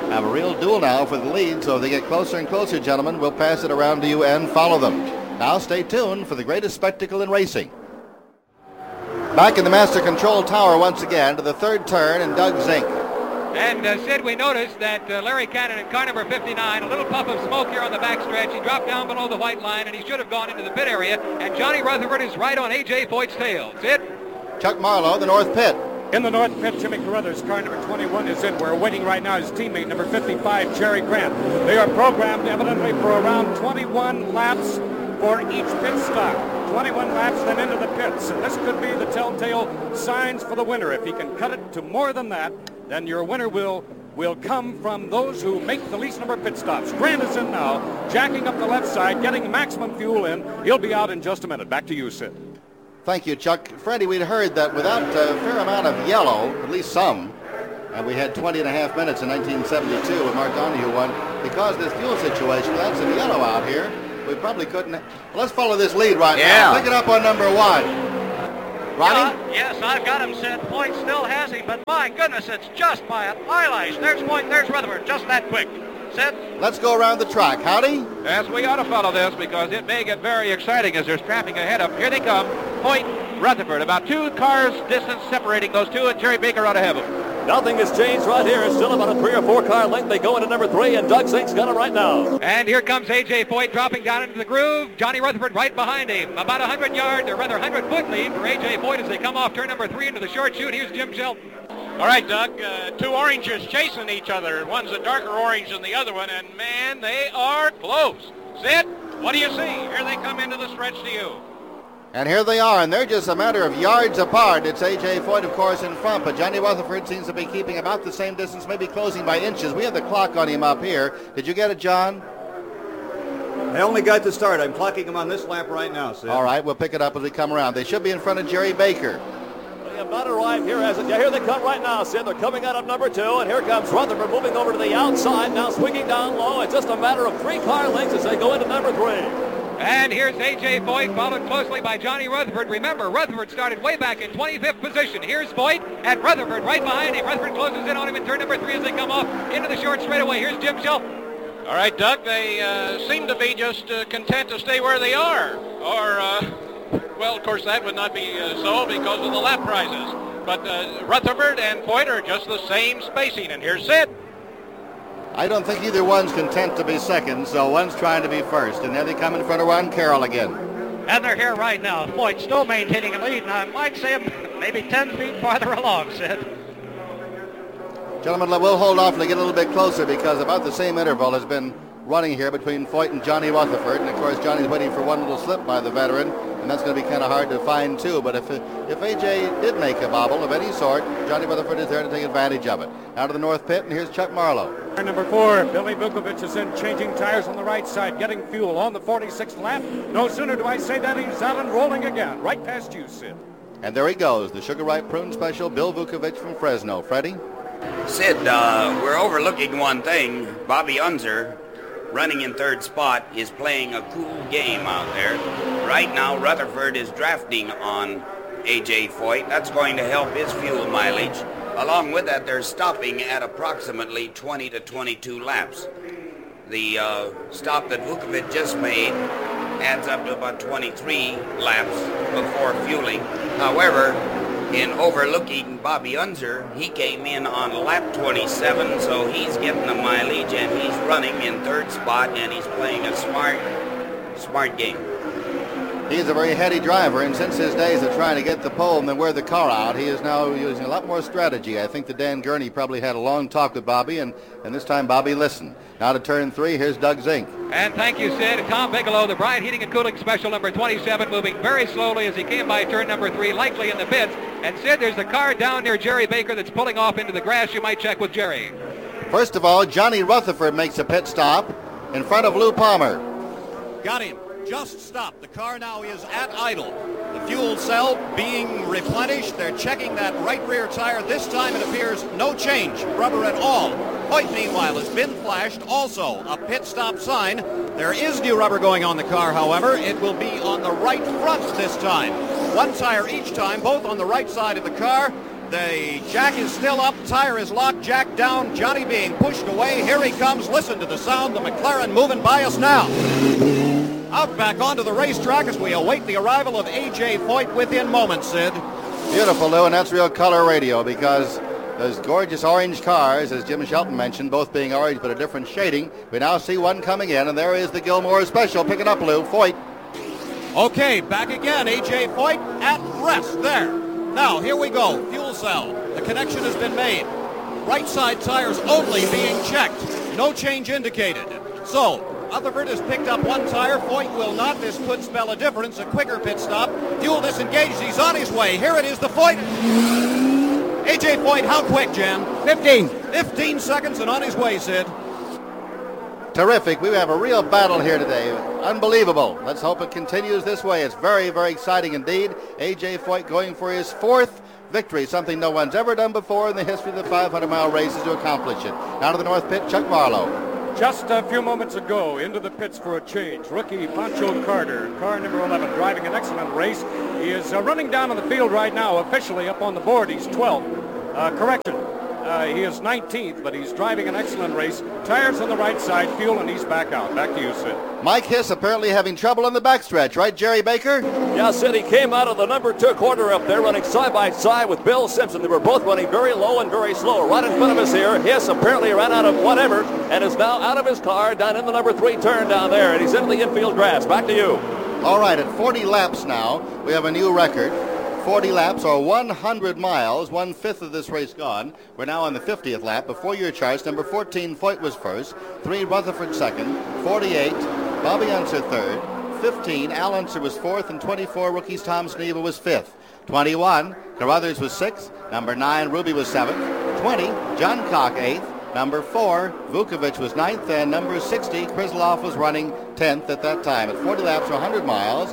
Speaker 2: have a real duel now for the lead, so if they get closer and closer, gentlemen, we'll pass it around to you and follow them. Now stay tuned for the greatest spectacle in racing. Back in the Master Control Tower once again to the third turn, and Doug Zink.
Speaker 8: And Sid, we noticed that Larry Cannon in car number 59, a little puff of smoke here on the backstretch. He dropped down below the white line, and he should have gone into the pit area. And Johnny Rutherford is right on A.J. Foyt's tail. Sid?
Speaker 2: Chuck Marlowe, the north pit.
Speaker 3: In the north pit, Jimmy Carruthers, car number 21 is in. We're waiting right now his teammate, number 55, Jerry Grant. They are programmed evidently for around 21 laps for each pit stop. 21 laps, then into the pits. And this could be the telltale signs for the winner. If he can cut it to more than that, then your winner will come from those who make the least number of pit stops. Grant is in now, jacking up the left side, getting maximum fuel in. He'll be out in just a minute. Back to you, Sid.
Speaker 2: Thank you, Chuck. Freddie, we'd heard that without a fair amount of yellow, at least some, and we had 20 and a half minutes in 1972 when Mark Donahue won, because of this fuel situation, without some yellow out here, we probably couldn't. Well, let's follow this lead right now. Pick it up on number 1. Ronnie?
Speaker 5: Yes, I've got him, Sid. Foyt still has him, but my goodness, it's just by an eyelash. There's Foyt, there's Rutherford, just that quick. Sid?
Speaker 2: Let's go around the track. Howdy?
Speaker 6: Yes, we ought to follow this because it may get very exciting as they're strapping ahead of. Here they come. Foyt, Rutherford, about 2 cars distance separating those two, and Jerry Baker out ahead of them.
Speaker 7: Nothing has changed right here. It's still about a 3 or 4 car length. They go into number 3, and Doug Zink's got him right now.
Speaker 8: And here comes A.J. Foyt dropping down into the groove. Johnny Rutherford right behind him. About 100 yard, or rather 100-foot lead for A.J. Foyt as they come off turn number 3 into the short chute. Here's Jim Shelton.
Speaker 5: All right, Doug, 2 oranges chasing each other. One's a darker orange than the other one, and man, they are close. Sid, what do you see? Here they come into the stretch to you.
Speaker 2: And here they are, and they're just a matter of yards apart. It's A.J. Foyt, of course, in front, but Johnny Rutherford seems to be keeping about the same distance, maybe closing by inches. We have the clock on him up here. Did you get it, John?
Speaker 17: I only got the start. I'm clocking him on this lap right now, Sid.
Speaker 2: All right, we'll pick it up as we come around. They should be in front of Jerry Baker.
Speaker 7: They have not arrived here as it. Yeah, here they come right now, Sid. They're coming out of number 2, and here comes Rutherford moving over to the outside, now swinging down low. It's just a matter of 3 car lengths as they go into number 3.
Speaker 8: And here's A.J. Foyt, followed closely by Johnny Rutherford. Remember, Rutherford started way back in 25th position. Here's Foyt, and Rutherford right behind him. Rutherford closes in on him in turn number 3 as they come off into the short straightaway. Here's Jim Shelton.
Speaker 5: All right, Doug, they seem to be just content to stay where they are. Or, well, of course, that would not be so because of the lap prizes. But Rutherford and Foyt are just the same spacing. And here's Sid.
Speaker 2: I don't think either one's content to be second, so one's trying to be first. And there they come in front of Ron Carroll again.
Speaker 5: And they're here right now. Foyt still maintaining a lead, and I might say maybe 10 feet farther along, Sid.
Speaker 2: Gentlemen, we'll hold off and get a little bit closer because about the same interval has been running here between Foyt and Johnny Rutherford. And, of course, Johnny's waiting for one little slip by the veteran, and that's going to be kind of hard to find, too. But if A.J. did make a bobble of any sort, Johnny Rutherford is there to take advantage of it. Out of the north pit, and here's Chuck Marlowe.
Speaker 3: Number 4, Billy Vukovic is in, changing tires on the right side, getting fuel on the 46th lap. No sooner do I say that, he's out and rolling again. Right past you, Sid.
Speaker 2: And there he goes, the Sugar Ripe Prune Special, Bill Vukovic from Fresno. Freddie?
Speaker 4: Sid, we're overlooking one thing. Bobby Unser, running in third spot, is playing a cool game out there. Right now, Rutherford is drafting on A.J. Foyt. That's going to help his fuel mileage. Along with that, they're stopping at approximately 20 to 22 laps. The stop that Vukovic just made adds up to about 23 laps before fueling. However, in overlooking Bobby Unser, he came in on lap 27, so he's getting the mileage, and he's running in third spot, and he's playing a smart game.
Speaker 2: He's a very heady driver, and since his days of trying to get the pole and then wear the car out, he is now using a lot more strategy. I think that Dan Gurney probably had a long talk with Bobby, and this time Bobby listened. Now to turn 3, here's Doug Zink.
Speaker 8: And thank you, Sid. Tom Bigelow, the Bryant Heating and Cooling Special number 27, moving very slowly as he came by turn number 3, likely in the pits. And Sid, there's the car down near Jerry Baker that's pulling off into the grass. You might check with Jerry.
Speaker 2: First of all, Johnny Rutherford makes a pit stop in front of Lou Palmer.
Speaker 9: Got him. Just stopped. The car now is at idle. The fuel cell being replenished. They're checking that right rear tire. This time it appears no change, rubber at all. Foyt, meanwhile, has been flashed. Also, a pit stop sign. There is new rubber going on the car, however. It will be on the right front this time. One tire each time, both on the right side of the car. The jack is still up, tire is locked, jack down, Johnny being pushed away. Here he comes. Listen to the sound. The McLaren moving by us now. Out back onto the racetrack as we await the arrival of A.J. Foyt within moments, Sid.
Speaker 2: Beautiful, Lou, and that's real color radio because those gorgeous orange cars, as Jim Shelton mentioned, both being orange but a different shading. We now see one coming in, and there is the Gilmore Special. Pick it up, Lou. Foyt.
Speaker 9: Okay, back again. A.J. Foyt at rest there. Now, here we go. Fuel cell. The connection has been made. Right side tires only being checked. No change indicated. So, Rutherford has picked up one tire. Foyt will not. This could spell a difference. A quicker pit stop. Fuel disengaged. He's on his way. Here it is, the Foyt. A.J. Foyt, how quick, Jan? 15 seconds and on his way, Sid.
Speaker 2: Terrific. We have a real battle here today. Unbelievable. Let's hope it continues this way. It's very, very exciting indeed. A.J. Foyt going for his 4th victory, something no one's ever done before in the history of the 500-mile races to accomplish it. Now to the north pit, Chuck Marlowe.
Speaker 3: Just a few moments ago, into the pits for a change, rookie Pancho Carter, car number 11, driving an excellent race. He is running down on the field right now, officially up on the board. He's 12th. Correction. He is 19th, but he's driving an excellent race. Tires on the right side, fuel, and he's back out. Back to you, Sid.
Speaker 2: Mike Hiss apparently having trouble on the backstretch, right, Jerry Baker?
Speaker 7: Yeah, Sid, he came out of the number 2 corner up there, running side by side with Bill Simpson. They were both running very low and very slow. Right in front of us here, Hiss apparently ran out of whatever and is now out of his car down in the number 3 turn down there, and he's into the infield grass. Back to you.
Speaker 2: All right, at 40 laps now, we have a new record. 40 laps or 100 miles, 1/5 of this race gone. We're now on the 50th lap. Before your charts, number 14, Foyt was first, 3, Rutherford second, 48, Bobby Unser third, 15, Al Unser was fourth, and 24, rookies Tom Sneva was fifth. 21, Carruthers was sixth, number 9, Ruby was seventh, 20, John Cock eighth, number 4, Vukovic was ninth, and number 60, Krislov was running 10th at that time. At 40 laps or 100 miles,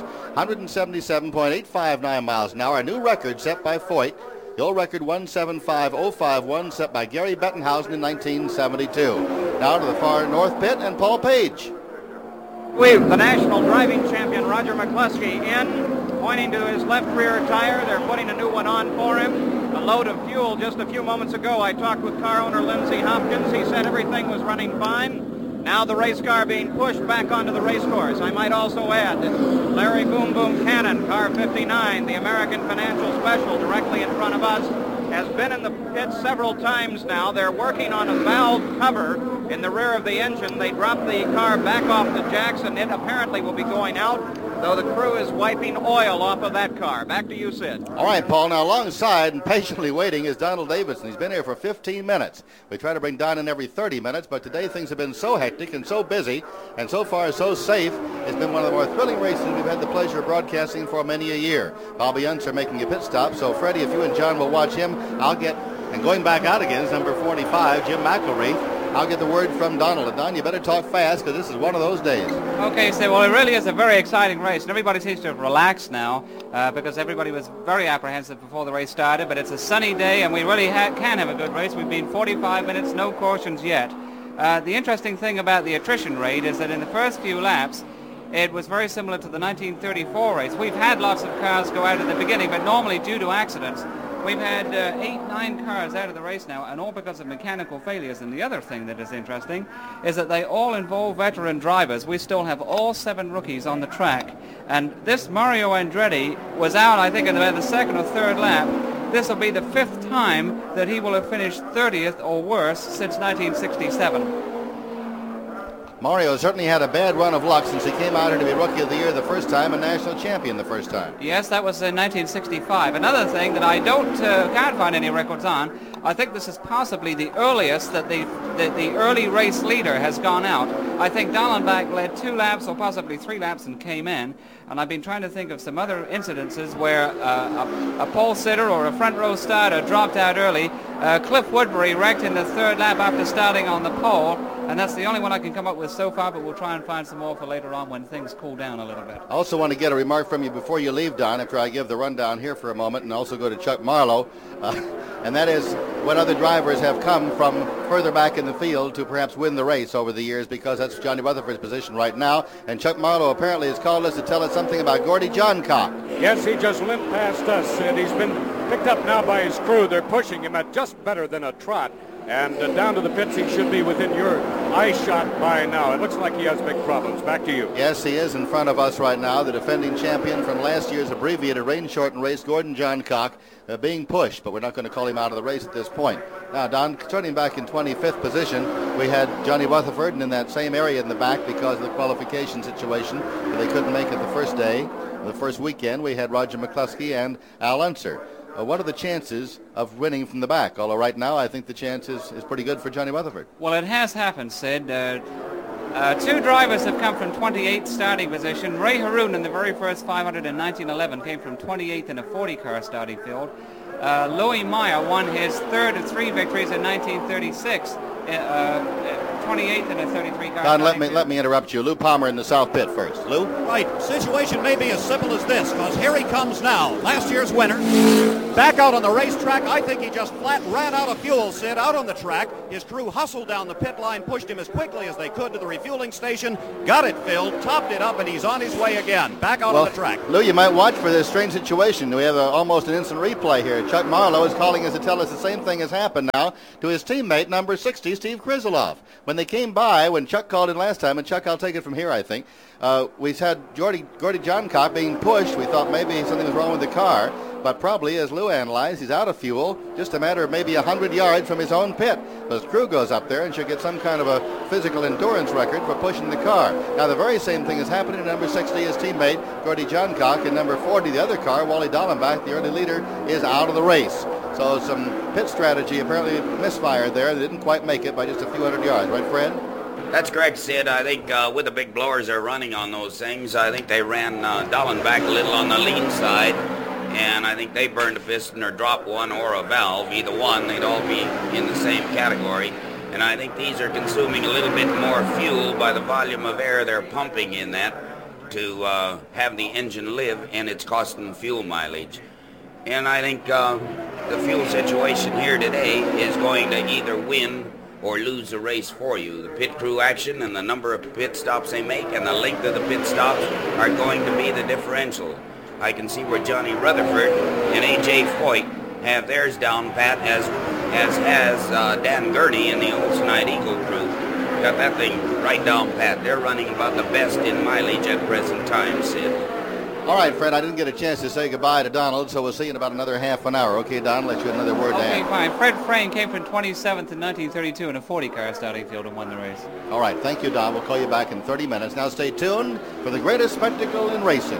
Speaker 2: 177.859 miles an hour. A new record set by Foyt. The old record 175.051 set by Gary Bettenhausen in 1972. Now to the far north pit and Paul Page.
Speaker 10: The national driving champion Roger McCluskey in, pointing to his left rear tire. They're putting a new one on for him. A load of fuel. Just a few moments ago, I talked with car owner Lindsey Hopkins. He said everything was running fine. Now the race car being pushed back onto the race course. I might also add that Larry Boom Boom Cannon, car 59, the American Financial Special directly in front of us, has been in the pit several times now. They're working on a valve cover in the rear of the engine. They dropped the car back off the jacks, and it apparently will be going out, though the crew is wiping oil off of that car. Back to you, Sid.
Speaker 2: All right, Paul. Now alongside and patiently waiting is Donald Davidson. He's been here for 15 minutes. We try to bring Don in every 30 minutes, but today things have been so hectic and so busy and so far so safe. It's been one of the more thrilling races we've had the pleasure of broadcasting for many a year. Bobby Unser making a pit stop. So, Freddie, if you and John will watch him, I'll get, and going back out again is number 45, Jim McElreath. I'll get the word from Donald. And Don, you better talk fast because this is one of those days.
Speaker 18: Okay, so well, it really is a very exciting race, and everybody seems to have relaxed now because everybody was very apprehensive before the race started. But it's a sunny day, and we really can have a good race. We've been 45 minutes, no cautions yet. The interesting thing about the attrition rate is that in the first few laps, it was very similar to the 1934 race. We've had lots of cars go out at the beginning, but normally due to accidents, we've had 8-9 cars out of the race now, and all because of mechanical failures. And the other thing that is interesting is that they all involve veteran drivers. We still have all 7 rookies on the track. And this Mario Andretti was out, I think, in about the second or third lap. This will be the 5th time that he will have finished 30th or worse since 1967.
Speaker 2: Mario certainly had a bad run of luck since he came out here to be Rookie of the Year the first time and National Champion the first time.
Speaker 18: Yes, that was in 1965. Another thing that I can't find any records on, I think this is possibly the earliest that the early race leader has gone out. I think Dallenbach led 2 laps or possibly 3 laps and came in. And I've been trying to think of some other incidences where a pole sitter or a front row starter dropped out early. Cliff Woodbury wrecked in the 3rd lap after starting on the pole. And that's the only one I can come up with so far, but we'll try and find some more for later on when things cool down a little bit.
Speaker 2: I also want to get a remark from you before you leave, Don, after I give the rundown here for a moment, and also go to Chuck Marlowe. And that is what other drivers have come from further back in the field to perhaps win the race over the years, because that's Johnny Rutherford's position right now. And Chuck Marlowe apparently has called us to tell us something about Gordy Johncock.
Speaker 3: Yes, he just limped past us, and he's been picked up now by his crew. They're pushing him at just better than a trot. And down to the pits, he should be within your eye shot by now. It looks like he has big problems. Back to you.
Speaker 2: Yes, he is in front of us right now. The defending champion from last year's abbreviated rain-shortened race, Gordon Johncock, being pushed, but we're not going to call him out of the race at this point. Now, Don, starting back in 25th position, we had Johnny Rutherford, and in that same area in the back because of the qualification situation, they couldn't make it the first day. The first weekend, we had Roger McCluskey and Al Unser. What are the chances of winning from the back? Although right now I think the chance is pretty good for Johnny Rutherford.
Speaker 18: Well, it has happened, Sid. Two drivers have come from 28th starting position. Ray Haroon in the very first 500 in 1911 came from 28th in a 40-car starting field. Louis Meyer won his third of three victories in 1936. 28th in a 33-car.
Speaker 2: Don, let me interrupt you. Lou Palmer in the south pit first. Lou?
Speaker 9: Right. Situation may be as simple as this, because here he comes now. Last year's winner. Back out on the racetrack. I think he just flat ran out of fuel, Sid, out on the track. His crew hustled down the pit line, pushed him as quickly as they could to the refueling station, got it filled, topped it up, and he's on his way again. Back out on the track.
Speaker 2: Lou, you might watch for this strange situation. We have almost an instant replay here. Chuck Marlowe is calling us to tell us the same thing has happened now to his teammate, number 60, Steve Krizzoloff. When they came by, when Chuck called in last time, and Chuck, I'll take it from here, I think, we had Gordy Johncock being pushed. We thought maybe something was wrong with the car, but probably, as Lou analyzed, he's out of fuel, just a matter of maybe 100 yards from his own pit. His crew goes up there and should get some kind of a physical endurance record for pushing the car. Now, the very same thing is happening to number 60, his teammate, Gordy Johncock, and number 40, the other car, Wally Dallenbach, the early leader, is out of the race. So some pit strategy apparently misfired there. They didn't quite make it by just a few hundred yards. Right, Fred?
Speaker 4: That's correct, Sid. I think with the big blowers they're running on those things, I think they ran Dallenbach a little on the lean side, and I think they burned a piston or dropped one or a valve. Either one, they'd all be in the same category. And I think these are consuming a little bit more fuel by the volume of air they're pumping in that to have the engine live, and it's costing fuel mileage. And I think the fuel situation here today is going to either win or lose the race for you. The pit crew action and the number of pit stops they make and the length of the pit stops are going to be the differential. I can see where Johnny Rutherford and A.J. Foyt have theirs down pat, as has Dan Gurney and the Olsenite Eagle crew. Got that thing right down pat. They're running about the best in mileage at present time, Sid.
Speaker 2: All right, Fred, I didn't get a chance to say goodbye to Donald, so we'll see you in about another half an hour. Okay, Don, let you another word to add.
Speaker 18: Okay, fine. Fred Frayne came from 27th in 1932 in a 40-car starting field and won the race.
Speaker 2: All right, thank you, Don. We'll call you back in 30 minutes. Now stay tuned for the greatest spectacle in racing.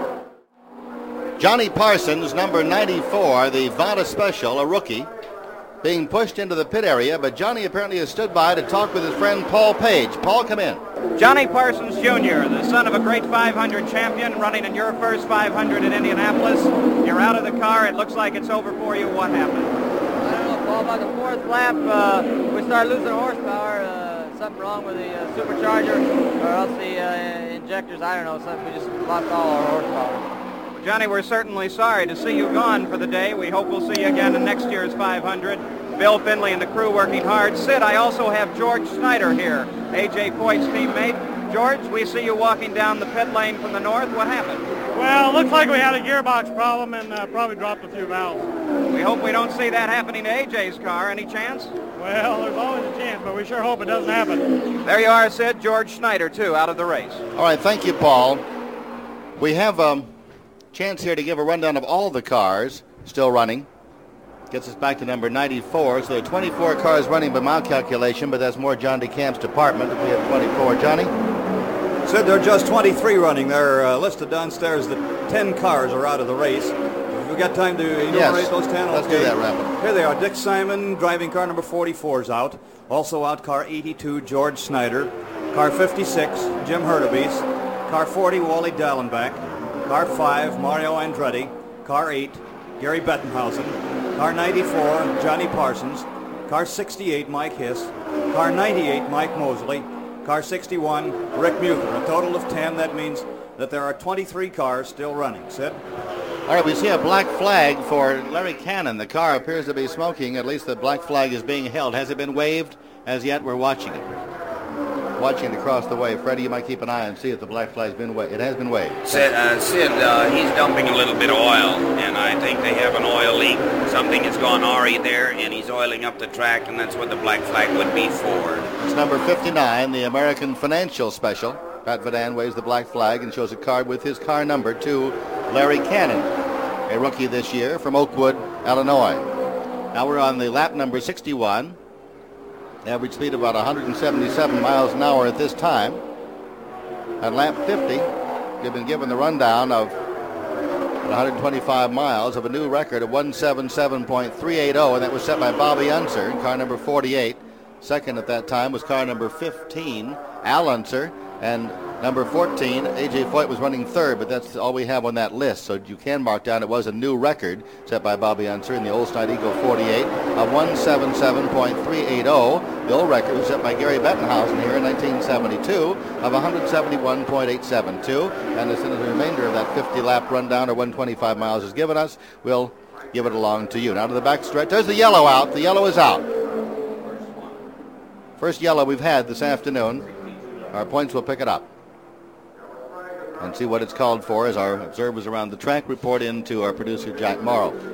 Speaker 2: Johnny Parsons, number 94, the Vada Special, a rookie, being pushed into the pit area, but Johnny apparently has stood by to talk with his friend Paul Page. Paul, come in.
Speaker 10: Johnny Parsons Jr., the son of a great 500 champion, running in your first 500 in Indianapolis. You're out of the car. It looks like it's over for you. What happened?
Speaker 19: I don't know, Paul. About the fourth lap, we started losing horsepower. Something wrong with the supercharger, or else the injectors. I don't know. Something. We just lost all our horsepower.
Speaker 10: Johnny, we're certainly sorry to see you gone for the day. We hope we'll see you again in next year's 500. Bill Finley and the crew working hard. Sid, I also have George Snyder here, A.J. Foyt's teammate. George, we see you walking down the pit lane from the north. What happened?
Speaker 20: Well, it looks like we had a gearbox problem and probably dropped a few valves.
Speaker 10: We hope we don't see that happening to A.J.'s car. Any chance?
Speaker 20: Well, there's always a chance, but we sure hope it doesn't happen.
Speaker 10: There you are, Sid. George Snyder, too, out of the race.
Speaker 2: All right, thank you, Paul. We have chance here to give a rundown of all the cars still running. Gets us back to number 94. So there are 24 cars running by my calculation, but that's more John DeCamp's department. If we have 24. Johnny?
Speaker 17: Said there are just 23 running. They're listed downstairs that 10 cars are out of the race. If we've got time to enumerate those 10,
Speaker 2: let's do that rapidly.
Speaker 17: Here they are. Dick Simon driving car number 44 is out. Also out car 82, George Snyder. Car 56, Jim Hurtubise. Car 40, Wally Dallenbach. Car 5, Mario Andretti. Car 8, Gary Bettenhausen. Car 94, Johnny Parsons. Car 68, Mike Hiss. Car 98, Mike Mosley. Car 61, Rick Muther. A total of 10. That means that there are 23 cars still running. Sid?
Speaker 2: All right, we see a black flag for Larry Cannon. The car appears to be smoking. At least the black flag is being held. Has it been waved as yet? We're watching it. Watching it across the way. Freddie, you might keep an eye and see if the black flag's been waved. It has been waved.
Speaker 4: Sid, he's dumping a little bit of oil, and I think they have an oil leak. Something has gone awry there, and he's oiling up the track, and that's what the black flag would be for.
Speaker 2: It's number 59, the American Financial Special. Pat Vadan waves the black flag and shows a card with his car number to Larry Cannon, a rookie this year from Oakwood, Illinois. Now we're on the lap number 61. Average speed about 177 miles an hour at this time. At lap 50, we've been given the rundown of 125 miles of a new record of 177.380, and that was set by Bobby Unser, car number 48. Second at that time was car number 15, Al Unser, and number 14, A.J. Foyt, was running third, but that's all we have on that list. So you can mark down it was a new record set by Bobby Unser in the Oldsmobile Eagle 48 of 177.380. The old record was set by Gary Bettenhausen here in 1972 of 171.872. And as soon as the remainder of that 50-lap rundown or 125 miles is given us, we'll give it along to you. Now to the back stretch. There's the yellow out. The yellow is out. First yellow we've had this afternoon. Our points will pick it up and see what it's called for as our observers around the track report in to our producer, Jack Morrow.